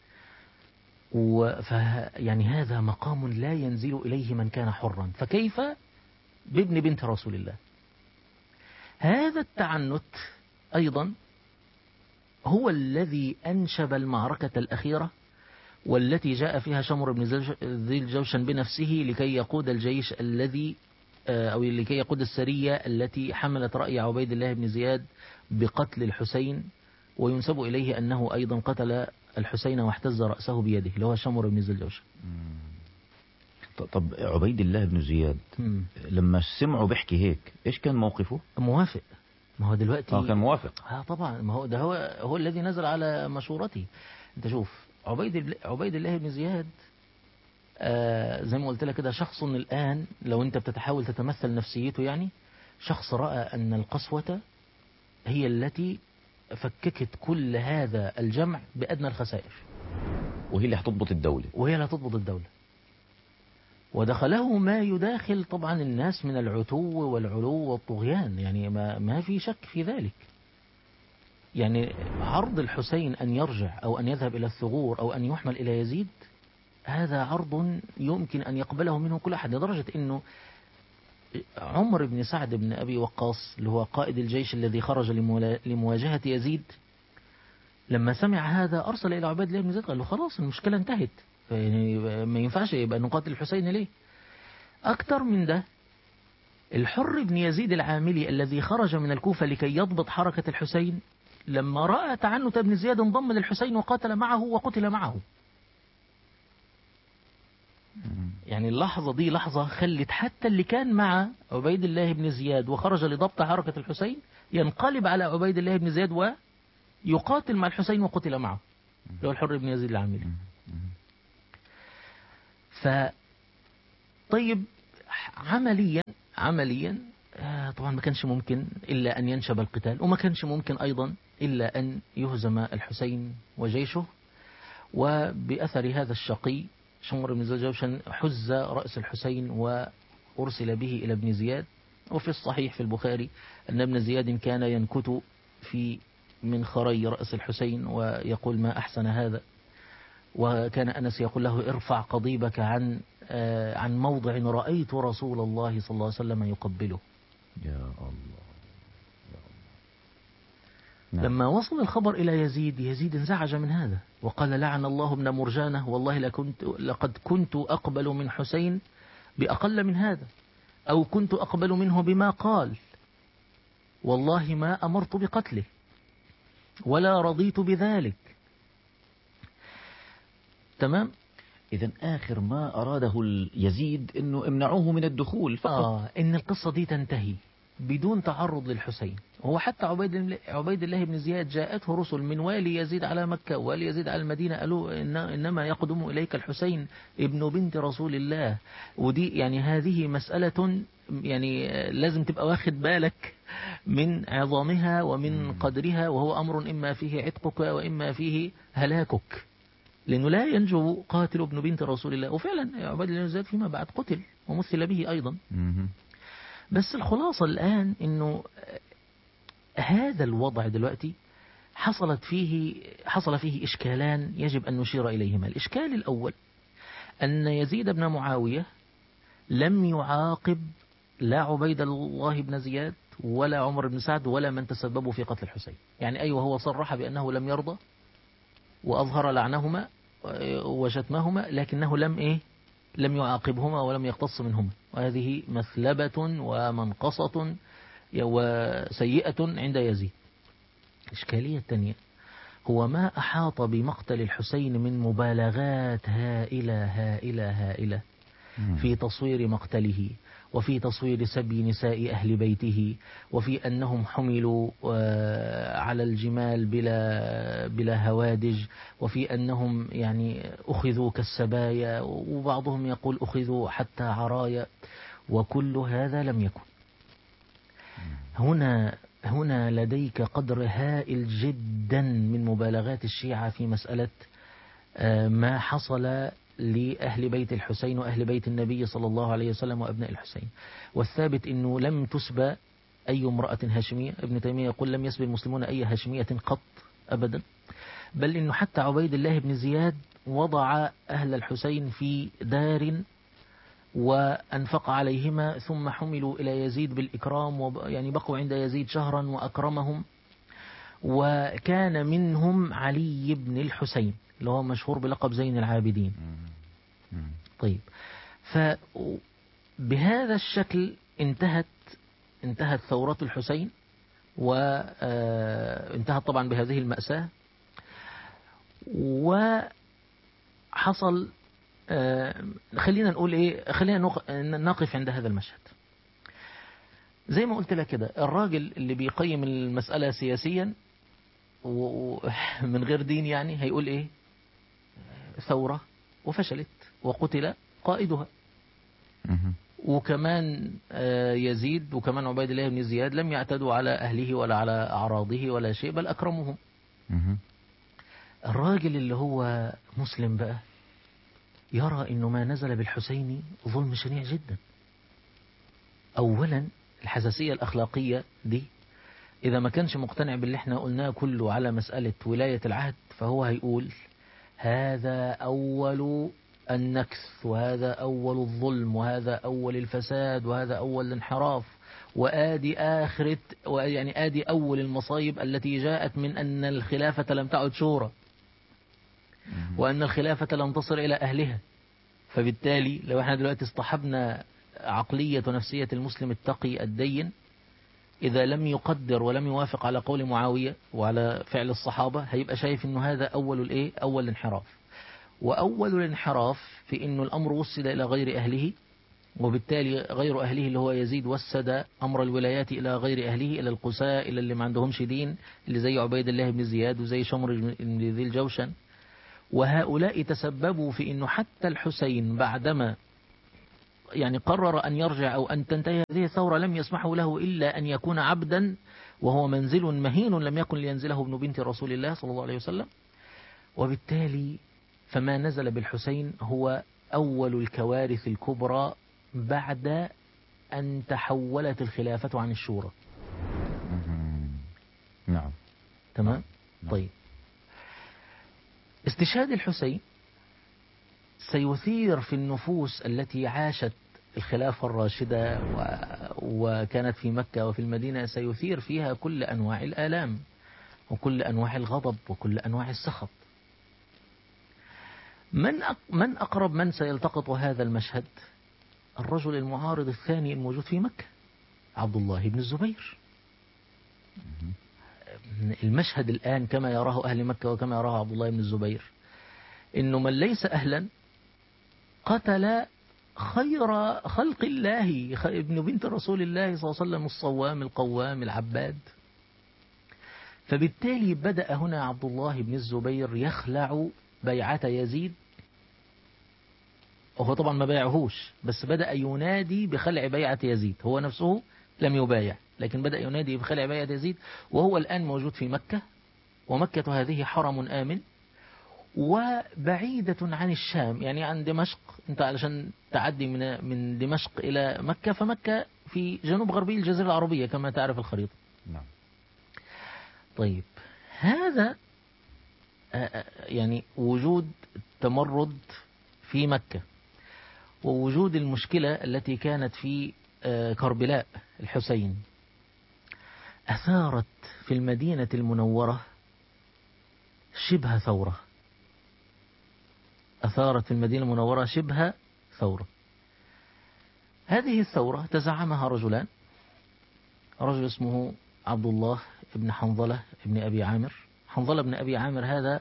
يعني هذا مقام لا ينزل إليه من كان حرا، فكيف بابن بنت رسول الله؟ هذا التعنت أيضا هو الذي أنشب المعركة الأخيرة، والتي جاء فيها شمر بن ذي الجوشن بنفسه لكي يقود الجيش الذي أو لكي يقود السرية التي حملت رأي عبيد الله بن زياد بقتل الحسين، وينسب إليه أنه أيضا قتل الحسين واحتز رأسه بيده، اللي هو شمر بن ذي الجوشن. طب عبيد الله بن زياد لما سمعوا بيحكي هيك إيش كان موقفه؟ موافق. ما هو دلوقتي كان موافق. طبعا، ما هو ده هو الذي نزل على مشورته. انت شوف عبيد الله بن زياد، زي ما قلت لك كده، شخص الآن لو انت بتتحاول تتمثل نفسيته، يعني شخص رأى أن القسوة هي التي فككت كل هذا الجمع بأدنى الخسائر، وهي اللي هتضبط الدولة، ودخله ما يداخل طبعا الناس من العتو والعلو والطغيان، يعني ما في شك في ذلك. يعني عرض الحسين أن يرجع أو أن يذهب إلى الثغور أو أن يحمل إلى يزيد، هذا عرض يمكن أن يقبله منه كل أحد، لدرجة أنه عمر بن سعد بن أبي وقاص اللي هو قائد الجيش الذي خرج لمواجهة يزيد، لما سمع هذا أرسل إلى عبيد الله بن زياد قال له خلاص المشكلة انتهت، يعني ما ينفعش يبقى نقاتل الحسين ليه. أكتر من ده، الحر بن يزيد العاملي الذي خرج من الكوفة لكي يضبط حركة الحسين، لما رأى تعنت ابن زياد انضم للحسين وقاتل معه وقتل معه. يعني اللحظة دي لحظة خلت حتى اللي كان مع عبيد الله بن زياد وخرج لضبط حركة الحسين ينقلب على عبيد الله بن زياد ويقاتل مع الحسين وقتل معه، اللي هو الحر بن يزيد العاملي. طيب عمليا طبعا ما كانش ممكن إلا أن ينشب القتال، وما كانش ممكن أيضا إلا أن يهزم الحسين وجيشه. وبأثر هذا الشقي شمر بن زوجان حز رأس الحسين وأرسل به إلى ابن زياد. وفي الصحيح في البخاري أن ابن زياد كان ينكت في منخري رأس الحسين ويقول ما أحسن هذا. وكان أنس يقول له ارفع قضيبك عن موضع رأيت رسول الله صلى الله عليه وسلم يقبله. يا الله. لما وصل الخبر إلى يزيد انزعج من هذا وقال لعن الله ابن مرجانة، والله لقد كنت أقبل من حسين بأقل من هذا، أو كنت أقبل منه بما قال، والله ما أمرت بقتله ولا رضيت بذلك. تمام. إذن آخر ما أراده يزيد أنه امنعوه من الدخول فقط. إن القصة دي تنتهي بدون تعرض للحسين. هو حتى عبيد الله بن زياد جاءته رسل من والي يزيد على مكة والي يزيد على المدينة قالوا إنما يقدم إليك الحسين ابن بنت رسول الله. ودي يعني هذه مسألة يعني لازم تبقى واخد بالك من عظامها ومن قدرها، وهو أمر إما فيه عتقك وإما فيه هلاكك، لأنه لا ينجو قاتل ابن بنت رسول الله. وفعلا عبيد الله بن زياد فيما بعد قتل ومثل به أيضا. بس الخلاصة الآن أنه هذا الوضع دلوقتي حصل فيه إشكالان يجب أن نشير إليهما. الإشكال الأول أن يزيد بن معاوية لم يعاقب لا عبيد الله بن زياد ولا عمر بن سعد ولا من تسببوا في قتل الحسين. يعني أيوه هو صرح بأنه لم يرضى وأظهر لعنهما وشتمهما، لكنه لم يعاقبهما ولم يقتص منهما، وهذه مثلبة ومنقصة وسيئة عند يزيد. الإشكالية الثانية هو ما أحاط بمقتل الحسين من مبالغات هائلة في تصوير مقتله، وفي تصوير سبي نساء أهل بيته، وفي أنهم حملوا على الجمال بلا هوادج، وفي أنهم يعني أخذوا كالسبايا، وبعضهم يقول أخذوا حتى عرايا، وكل هذا لم يكن. هنا لديك قدر هائل جدا من مبالغات الشيعة في مسألة ما حصل لأهل بيت الحسين وأهل بيت النبي صلى الله عليه وسلم وأبناء الحسين. والثابت أنه لم تسبى أي امرأة هاشمية. ابن تيمية يقول لم يسبى المسلمون أي هاشمية قط أبدا، بل أنه حتى عبيد الله بن زياد وضع أهل الحسين في دار وأنفق عليهما، ثم حملوا إلى يزيد بالإكرام، يعني بقوا عند يزيد شهرا وأكرمهم. وكان منهم علي بن الحسين اللي هو مشهور بلقب زين العابدين. طيب، فبهذا الشكل انتهت ثورة الحسين، وانتهت طبعا بهذه المأساة. وحصل خلينا نقف عند هذا المشهد. زي ما قلت لك كده، الراجل اللي بيقيم المسألة سياسيا ومن غير دين يعني هيقول ايه؟ ثورة وفشلت وقتل قائدها. وكمان يزيد وكمان عبيد الله بن زياد لم يعتدوا على أهله ولا على أعراضه ولا شيء، بل أكرمهم. الراجل اللي هو مسلم بقى يرى إنه ما نزل بالحسين ظلم شنيع جدا. أولا الحساسية الأخلاقية دي، إذا ما كانش مقتنع باللي احنا قلناه كله على مسألة ولاية العهد، فهو هيقول هذا أول النكث، وهذا أول الظلم، وهذا أول الفساد، وهذا أول الانحراف، وآدي آخرة، يعني آدي أول المصايب التي جاءت من أن الخلافة لم تعد شورى، وأن الخلافة لم تصل إلى أهلها. فبالتالي لو احنا دلوقتي اصطحبنا عقلية ونفسية المسلم التقي الدين، إذا لم يقدر ولم يوافق على قول معاوية وعلى فعل الصحابة، هيبقى شايف إنه هذا أول أول الانحراف. وأول الانحراف في أنه الأمر وصل إلى غير أهله، وبالتالي غير أهله اللي هو يزيد وسد أمر الولايات إلى غير أهله، إلى القساء، إلى اللي ما عندهمش دين، اللي زي عبيد الله بن زياد وزي شمر بن ذي الجوشن. وهؤلاء تسببوا في أنه حتى الحسين بعدما يعني قرر أن يرجع أو أن تنتهي هذه الثورة لم يسمحوا له إلا أن يكون عبدا، وهو منزل مهين لم يكن لينزله ابن بنت رسول الله صلى الله عليه وسلم. وبالتالي فما نزل بالحسين هو أول الكوارث الكبرى بعد أن تحولت الخلافة عن الشورى. نعم. تمام. نعم. طيب، استشهاد الحسين سيثير في النفوس التي عاشت الخلافة الراشدة وكانت في مكة وفي المدينة، سيثير فيها كل أنواع الآلام وكل أنواع الغضب وكل أنواع السخط. من أقرب من سيلتقط هذا المشهد؟ الرجل المعارض الثاني الموجود في مكة، عبد الله بن الزبير. المشهد الآن كما يراه أهل مكة وكما يراه عبد الله بن الزبير، إنه من ليس أهلا قتل خير خلق الله، ابن بنت رسول الله صلى الله عليه وسلم، الصوام القوام العباد. فبالتالي بدأ هنا عبد الله بن الزبير يخلع بيعة يزيد، وهو طبعا ما بايعهوش، بس بدأ ينادي بخلع بيعة يزيد. هو نفسه لم يبايع، لكن بدأ ينادي بخلع بيعة يزيد، وهو الآن موجود في مكة، ومكة هذه حرم آمن وبعيدة عن الشام، يعني عن دمشق. انت علشان تعدي من دمشق إلى مكة، فمكة في جنوب غربي الجزيرة العربية كما تعرف الخريطة. نعم. طيب، هذا يعني وجود تمرد في مكة، ووجود المشكلة التي كانت في كربلاء الحسين، أثارت في المدينة المنورة شبه ثورة. أثارت في المدينة المنورة شبه ثورة. هذه الثورة تزعمها رجلان، رجل اسمه عبد الله بن حنظلة بن أبي عامر. حنظلة بن أبي عامر هذا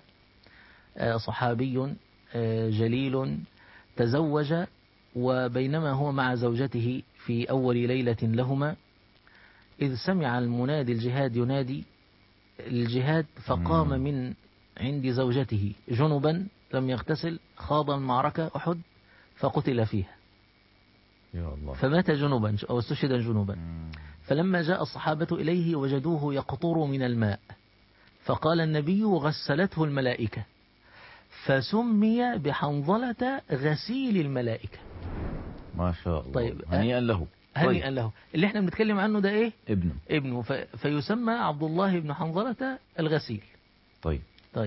صحابي جليل، تزوج، وبينما هو مع زوجته في أول ليلة لهما إذ سمع المنادي الجهاد ينادي الجهاد، فقام من عند زوجته جنبا لم يغتسل، خاض المعركة أحد فقتل فيها. يا الله. فمات جنبا أو استشهد جنبا. فلما جاء الصحابة إليه وجدوه يقطر من الماء، فقال النبي غسلته الملائكة، فسمي بحنظلة غسيل الملائكة. ما شاء الله. طيب، هنيئا له. هنيئا له. اللي احنا بنتكلم عنه ده ايه؟ ابنه. فيسمى عبد الله بن حنظلة الغسيل. طيب.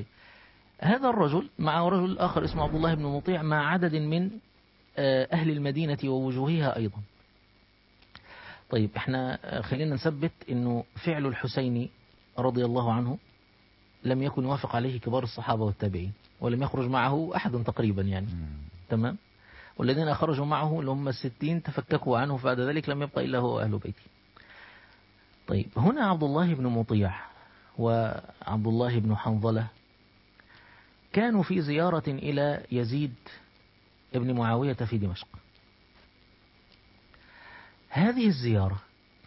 هذا الرجل مع رجل آخر اسمه عبد الله بن مطيع، مع عدد من أهل المدينة ووجوهها أيضا. طيب، احنا خلينا نثبت انه فعل الحسين رضي الله عنه لم يكن يوافق عليه كبار الصحابة والتابعين، ولم يخرج معه أحد تقريبا يعني. تمام. والذين خرجوا معه اللي هم 60 تفككوا عنه، فبعد ذلك لم يبقى إلا هو أهل بيته. طيب، هنا عبد الله بن مطيع وعبد الله بن حنظلة كانوا في زيارة إلى يزيد ابن معاوية في دمشق. هذه الزيارة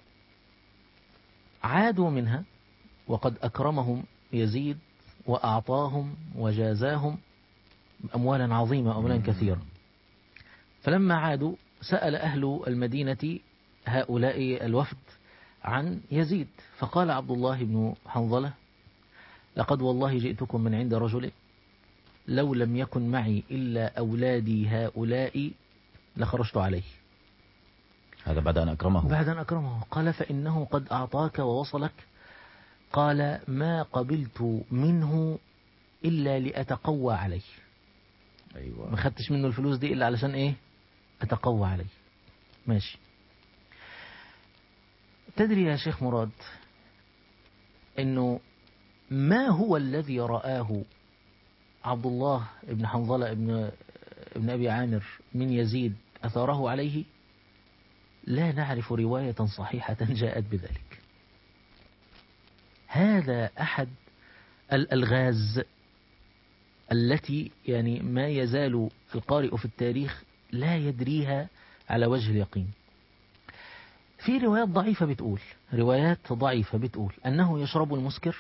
عادوا منها وقد أكرمهم يزيد وأعطاهم وجازاهم أموالا عظيمة، أموالا كثيرة. فلما عادوا سأل أهل المدينة هؤلاء الوفد عن يزيد، فقال عبد الله بن حنظلة لقد والله جئتكم من عند رجل لو لم يكن معي إلا أولادي هؤلاء لخرجت عليه. هذا بعد أن أكرمه. قال فإنه قد أعطاك ووصلك. قال ما قبلت منه إلا لأتقوى عليه. أيوة. ما خدتش منه الفلوس دي إلا علشان إيه؟ أتقوى عليه. ماشي. تدري يا شيخ مراد إنه ما هو الذي رآه عبد الله بن حنظلة ابن أبي عامر من يزيد أثاره عليه؟ لا نعرف رواية صحيحة جاءت بذلك. هذا أحد الألغاز التي يعني ما يزال القارئ في التاريخ لا يدريها على وجه اليقين. في روايات ضعيفة بتقول أنه يشرب المسكر،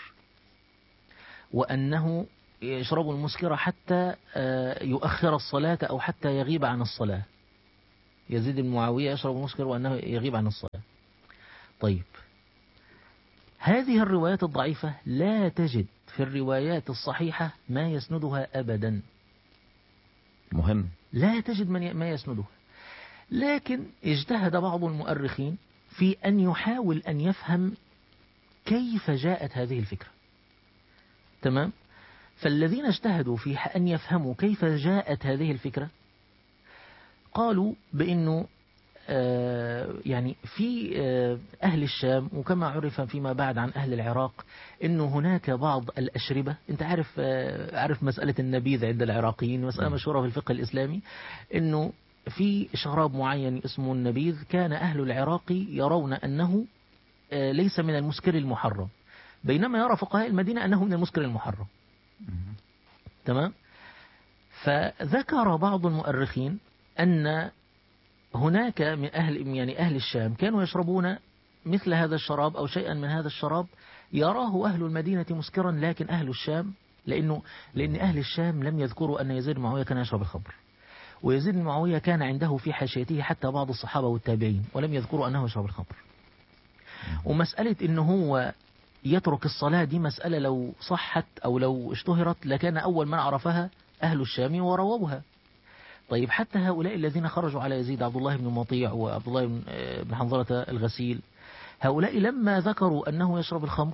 وأنه يشرب المسكر حتى يؤخر الصلاة أو حتى يغيب عن الصلاة. يزيد بن معاوية يشرب المسكر وأنه يغيب عن الصلاة. طيب، هذه الروايات الضعيفة لا تجد في الروايات الصحيحة ما يسندها أبدا. مهم. لا تجد ما يسندها. لكن اجتهد بعض المؤرخين في أن يحاول أن يفهم كيف جاءت هذه الفكرة. تمام؟ فالذين اجتهدوا في أن يفهموا كيف جاءت هذه الفكرة قالوا بأنه يعني في أهل الشام، وكما عرف فيما بعد عن أهل العراق، أنه هناك بعض الأشربة. أنت عارف مسألة النبيذ عند العراقيين، مسألة مشهورة في الفقه الإسلامي، أنه في شراب معين اسمه النبيذ، كان أهل العراق يرون أنه ليس من المسكر المحرم، بينما يرى فقهاء المدينة أنه من المسكر المحرم. تمام؟ فذكر بعض المؤرخين أن هناك من أهل الشام كانوا يشربون مثل هذا الشراب أو شيئا من هذا الشراب، يراه أهل المدينة مسكرا، لكن أهل الشام لأن أهل الشام لم يذكروا أن يزيد بن معاوية كان يشرب الخمر، ويزيد بن معاوية كان عنده في حاشيته حتى بعض الصحابة والتابعين، ولم يذكروا أنه يشرب الخمر. ومسألة أنه هو يترك الصلاة دي مسألة لو صحت أو لو اشتهرت لكان أول من عرفها أهل الشام ورووها. طيب، حتى هؤلاء الذين خرجوا على يزيد، عبد الله بن مطيع وعبد الله بن حنظلة الغسيل، هؤلاء لما ذكروا أنه يشرب الخمر،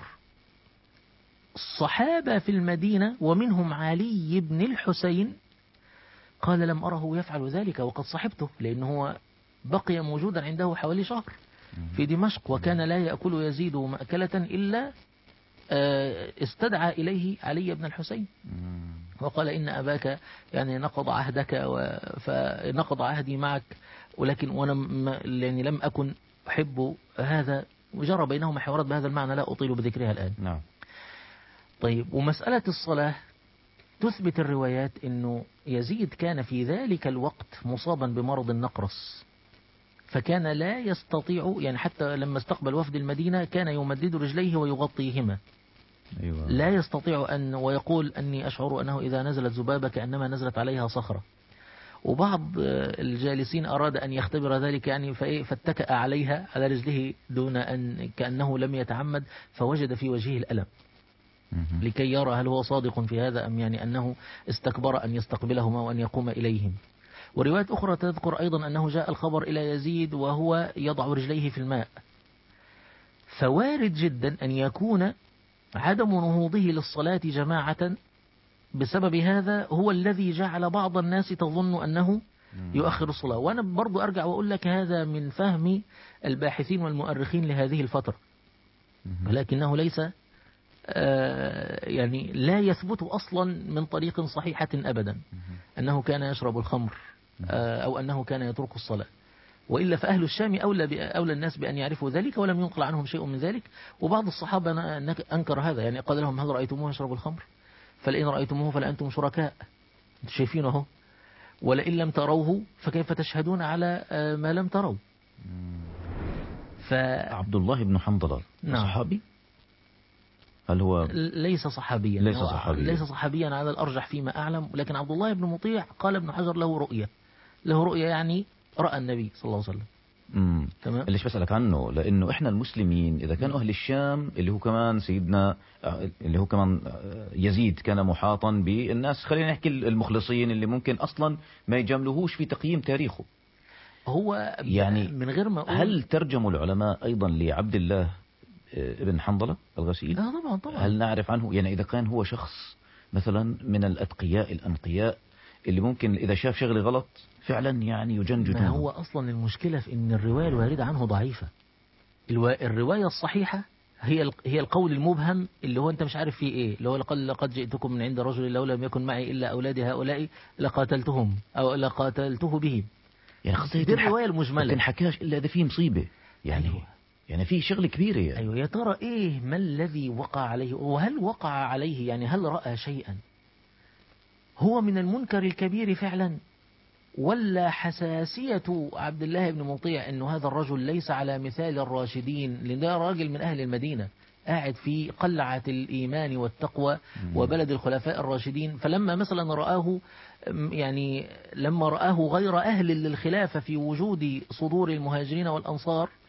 الصحابة في المدينة ومنهم علي بن الحسين قال لم أره يفعل ذلك وقد صحبته، لأنه هو بقي موجودا عنده حوالي شهر في دمشق، وكان لا يأكل يزيد مأكلة إلا استدعى إليه علي بن الحسين وقال إن أباك يعني نقض عهدك فنقض عهدي معك، ولكن وأنا يعني لم أكن أحب هذا، وجرى بينهما حوارات بهذا المعنى لا أطيل بذكرها الآن. نعم. طيب، ومسألة الصلاة تثبت الروايات أنه يزيد كان في ذلك الوقت مصابا بمرض النقرس، فكان لا يستطيع، يعني حتى لما استقبل وفد المدينة كان يمدد رجليه ويغطيهما. أيوة. لا يستطيع ويقول أني أشعر أنه إذا نزلت ذبابة كأنما نزلت عليها صخرة. وبعض الجالسين أراد أن يختبر ذلك، يعني فاتكأ عليها على رجله دون أن كأنه لم يتعمد، فوجد في وجهه الألم لكي يرى هل هو صادق في هذا أم يعني أنه استكبر أن يستقبلهما وأن يقوم إليهم. وروايات أخرى تذكر أيضا أنه جاء الخبر إلى يزيد وهو يضع رجليه في الماء. فوارد جدا أن يكون عدم نهوضه للصلاة جماعة بسبب هذا هو الذي جعل بعض الناس تظن أنه يؤخر الصلاة. وأنا برضو أرجع وأقول لك هذا من فهم الباحثين والمؤرخين لهذه الفترة، ولكنه ليس يعني لا يثبت أصلا من طريق صحيحة أبدا أنه كان يشرب الخمر أو أنه كان يترك الصلاة. وإلا فأهل الشام أولى الناس بأن يعرفوا ذلك، ولم ينقل عنهم شيء من ذلك. وبعض الصحابة أنكر هذا، يعني قال لهم هل رأيتموه يشرب الخمر؟ فلئن رأيتموه فلأنتم شركاء، انتم شايفينه، ولئن لم تروه فكيف تشهدون على ما لم تروا. عبد الله بن حنظلة صحابي؟ هل هو ليس صحابيا؟ ليس صحابيا على الأرجح فيما أعلم، لكن عبد الله بن مطيع قال ابن حجر له رؤية يعني رأى النبي صلى الله عليه وسلم. تمام. اللي بسألك عنه لأنه إحنا المسلمين إذا كانوا أهل الشام اللي هو كمان سيدنا اللي هو كمان يزيد كان محاطا بالناس، خلينا نحكي المخلصين اللي ممكن أصلا ما يجاملوهوش في تقييم تاريخه، هو يعني من غير ما أقول. هل ترجموا العلماء أيضا لعبد الله ابن حنظلة الغسيل؟ طبعا. هل نعرف عنه يعني إذا كان هو شخص مثلا من الأتقياء الأنقياء اللي ممكن إذا شاف شغله غلط فعلا يعني يجنجد؟ ما هو أصلا المشكلة في إن الرواية الواردة عنه ضعيفة. الرواية الصحيحة هي القول المبهم اللي هو أنت مش عارف فيه إيه، اللي هو لقد جئتكم من عند رجل لو لم يكن معي إلا أولادي هؤلاء لقاتلتهم أو لقاتلته بهم، يعني دي الرواية المجملة. لكن حكاش إلا إذا فيه مصيبة يعني. أيوة. يعني في شغل كبيرة يعني. أيوة. يا ترى إيه ما الذي وقع عليه، وهل وقع عليه يعني هل رأى شيئا هو من المنكر الكبير فعلا، ولا حساسية عبد الله بن مطيع أنه هذا الرجل ليس على مثال الراشدين، لأن ده راجل من أهل المدينة قاعد في قلعة الإيمان والتقوى وبلد الخلفاء الراشدين، فلما مثلا رآه يعني لما رآه غير أهل للخلافة في وجود صدور المهاجرين والأنصار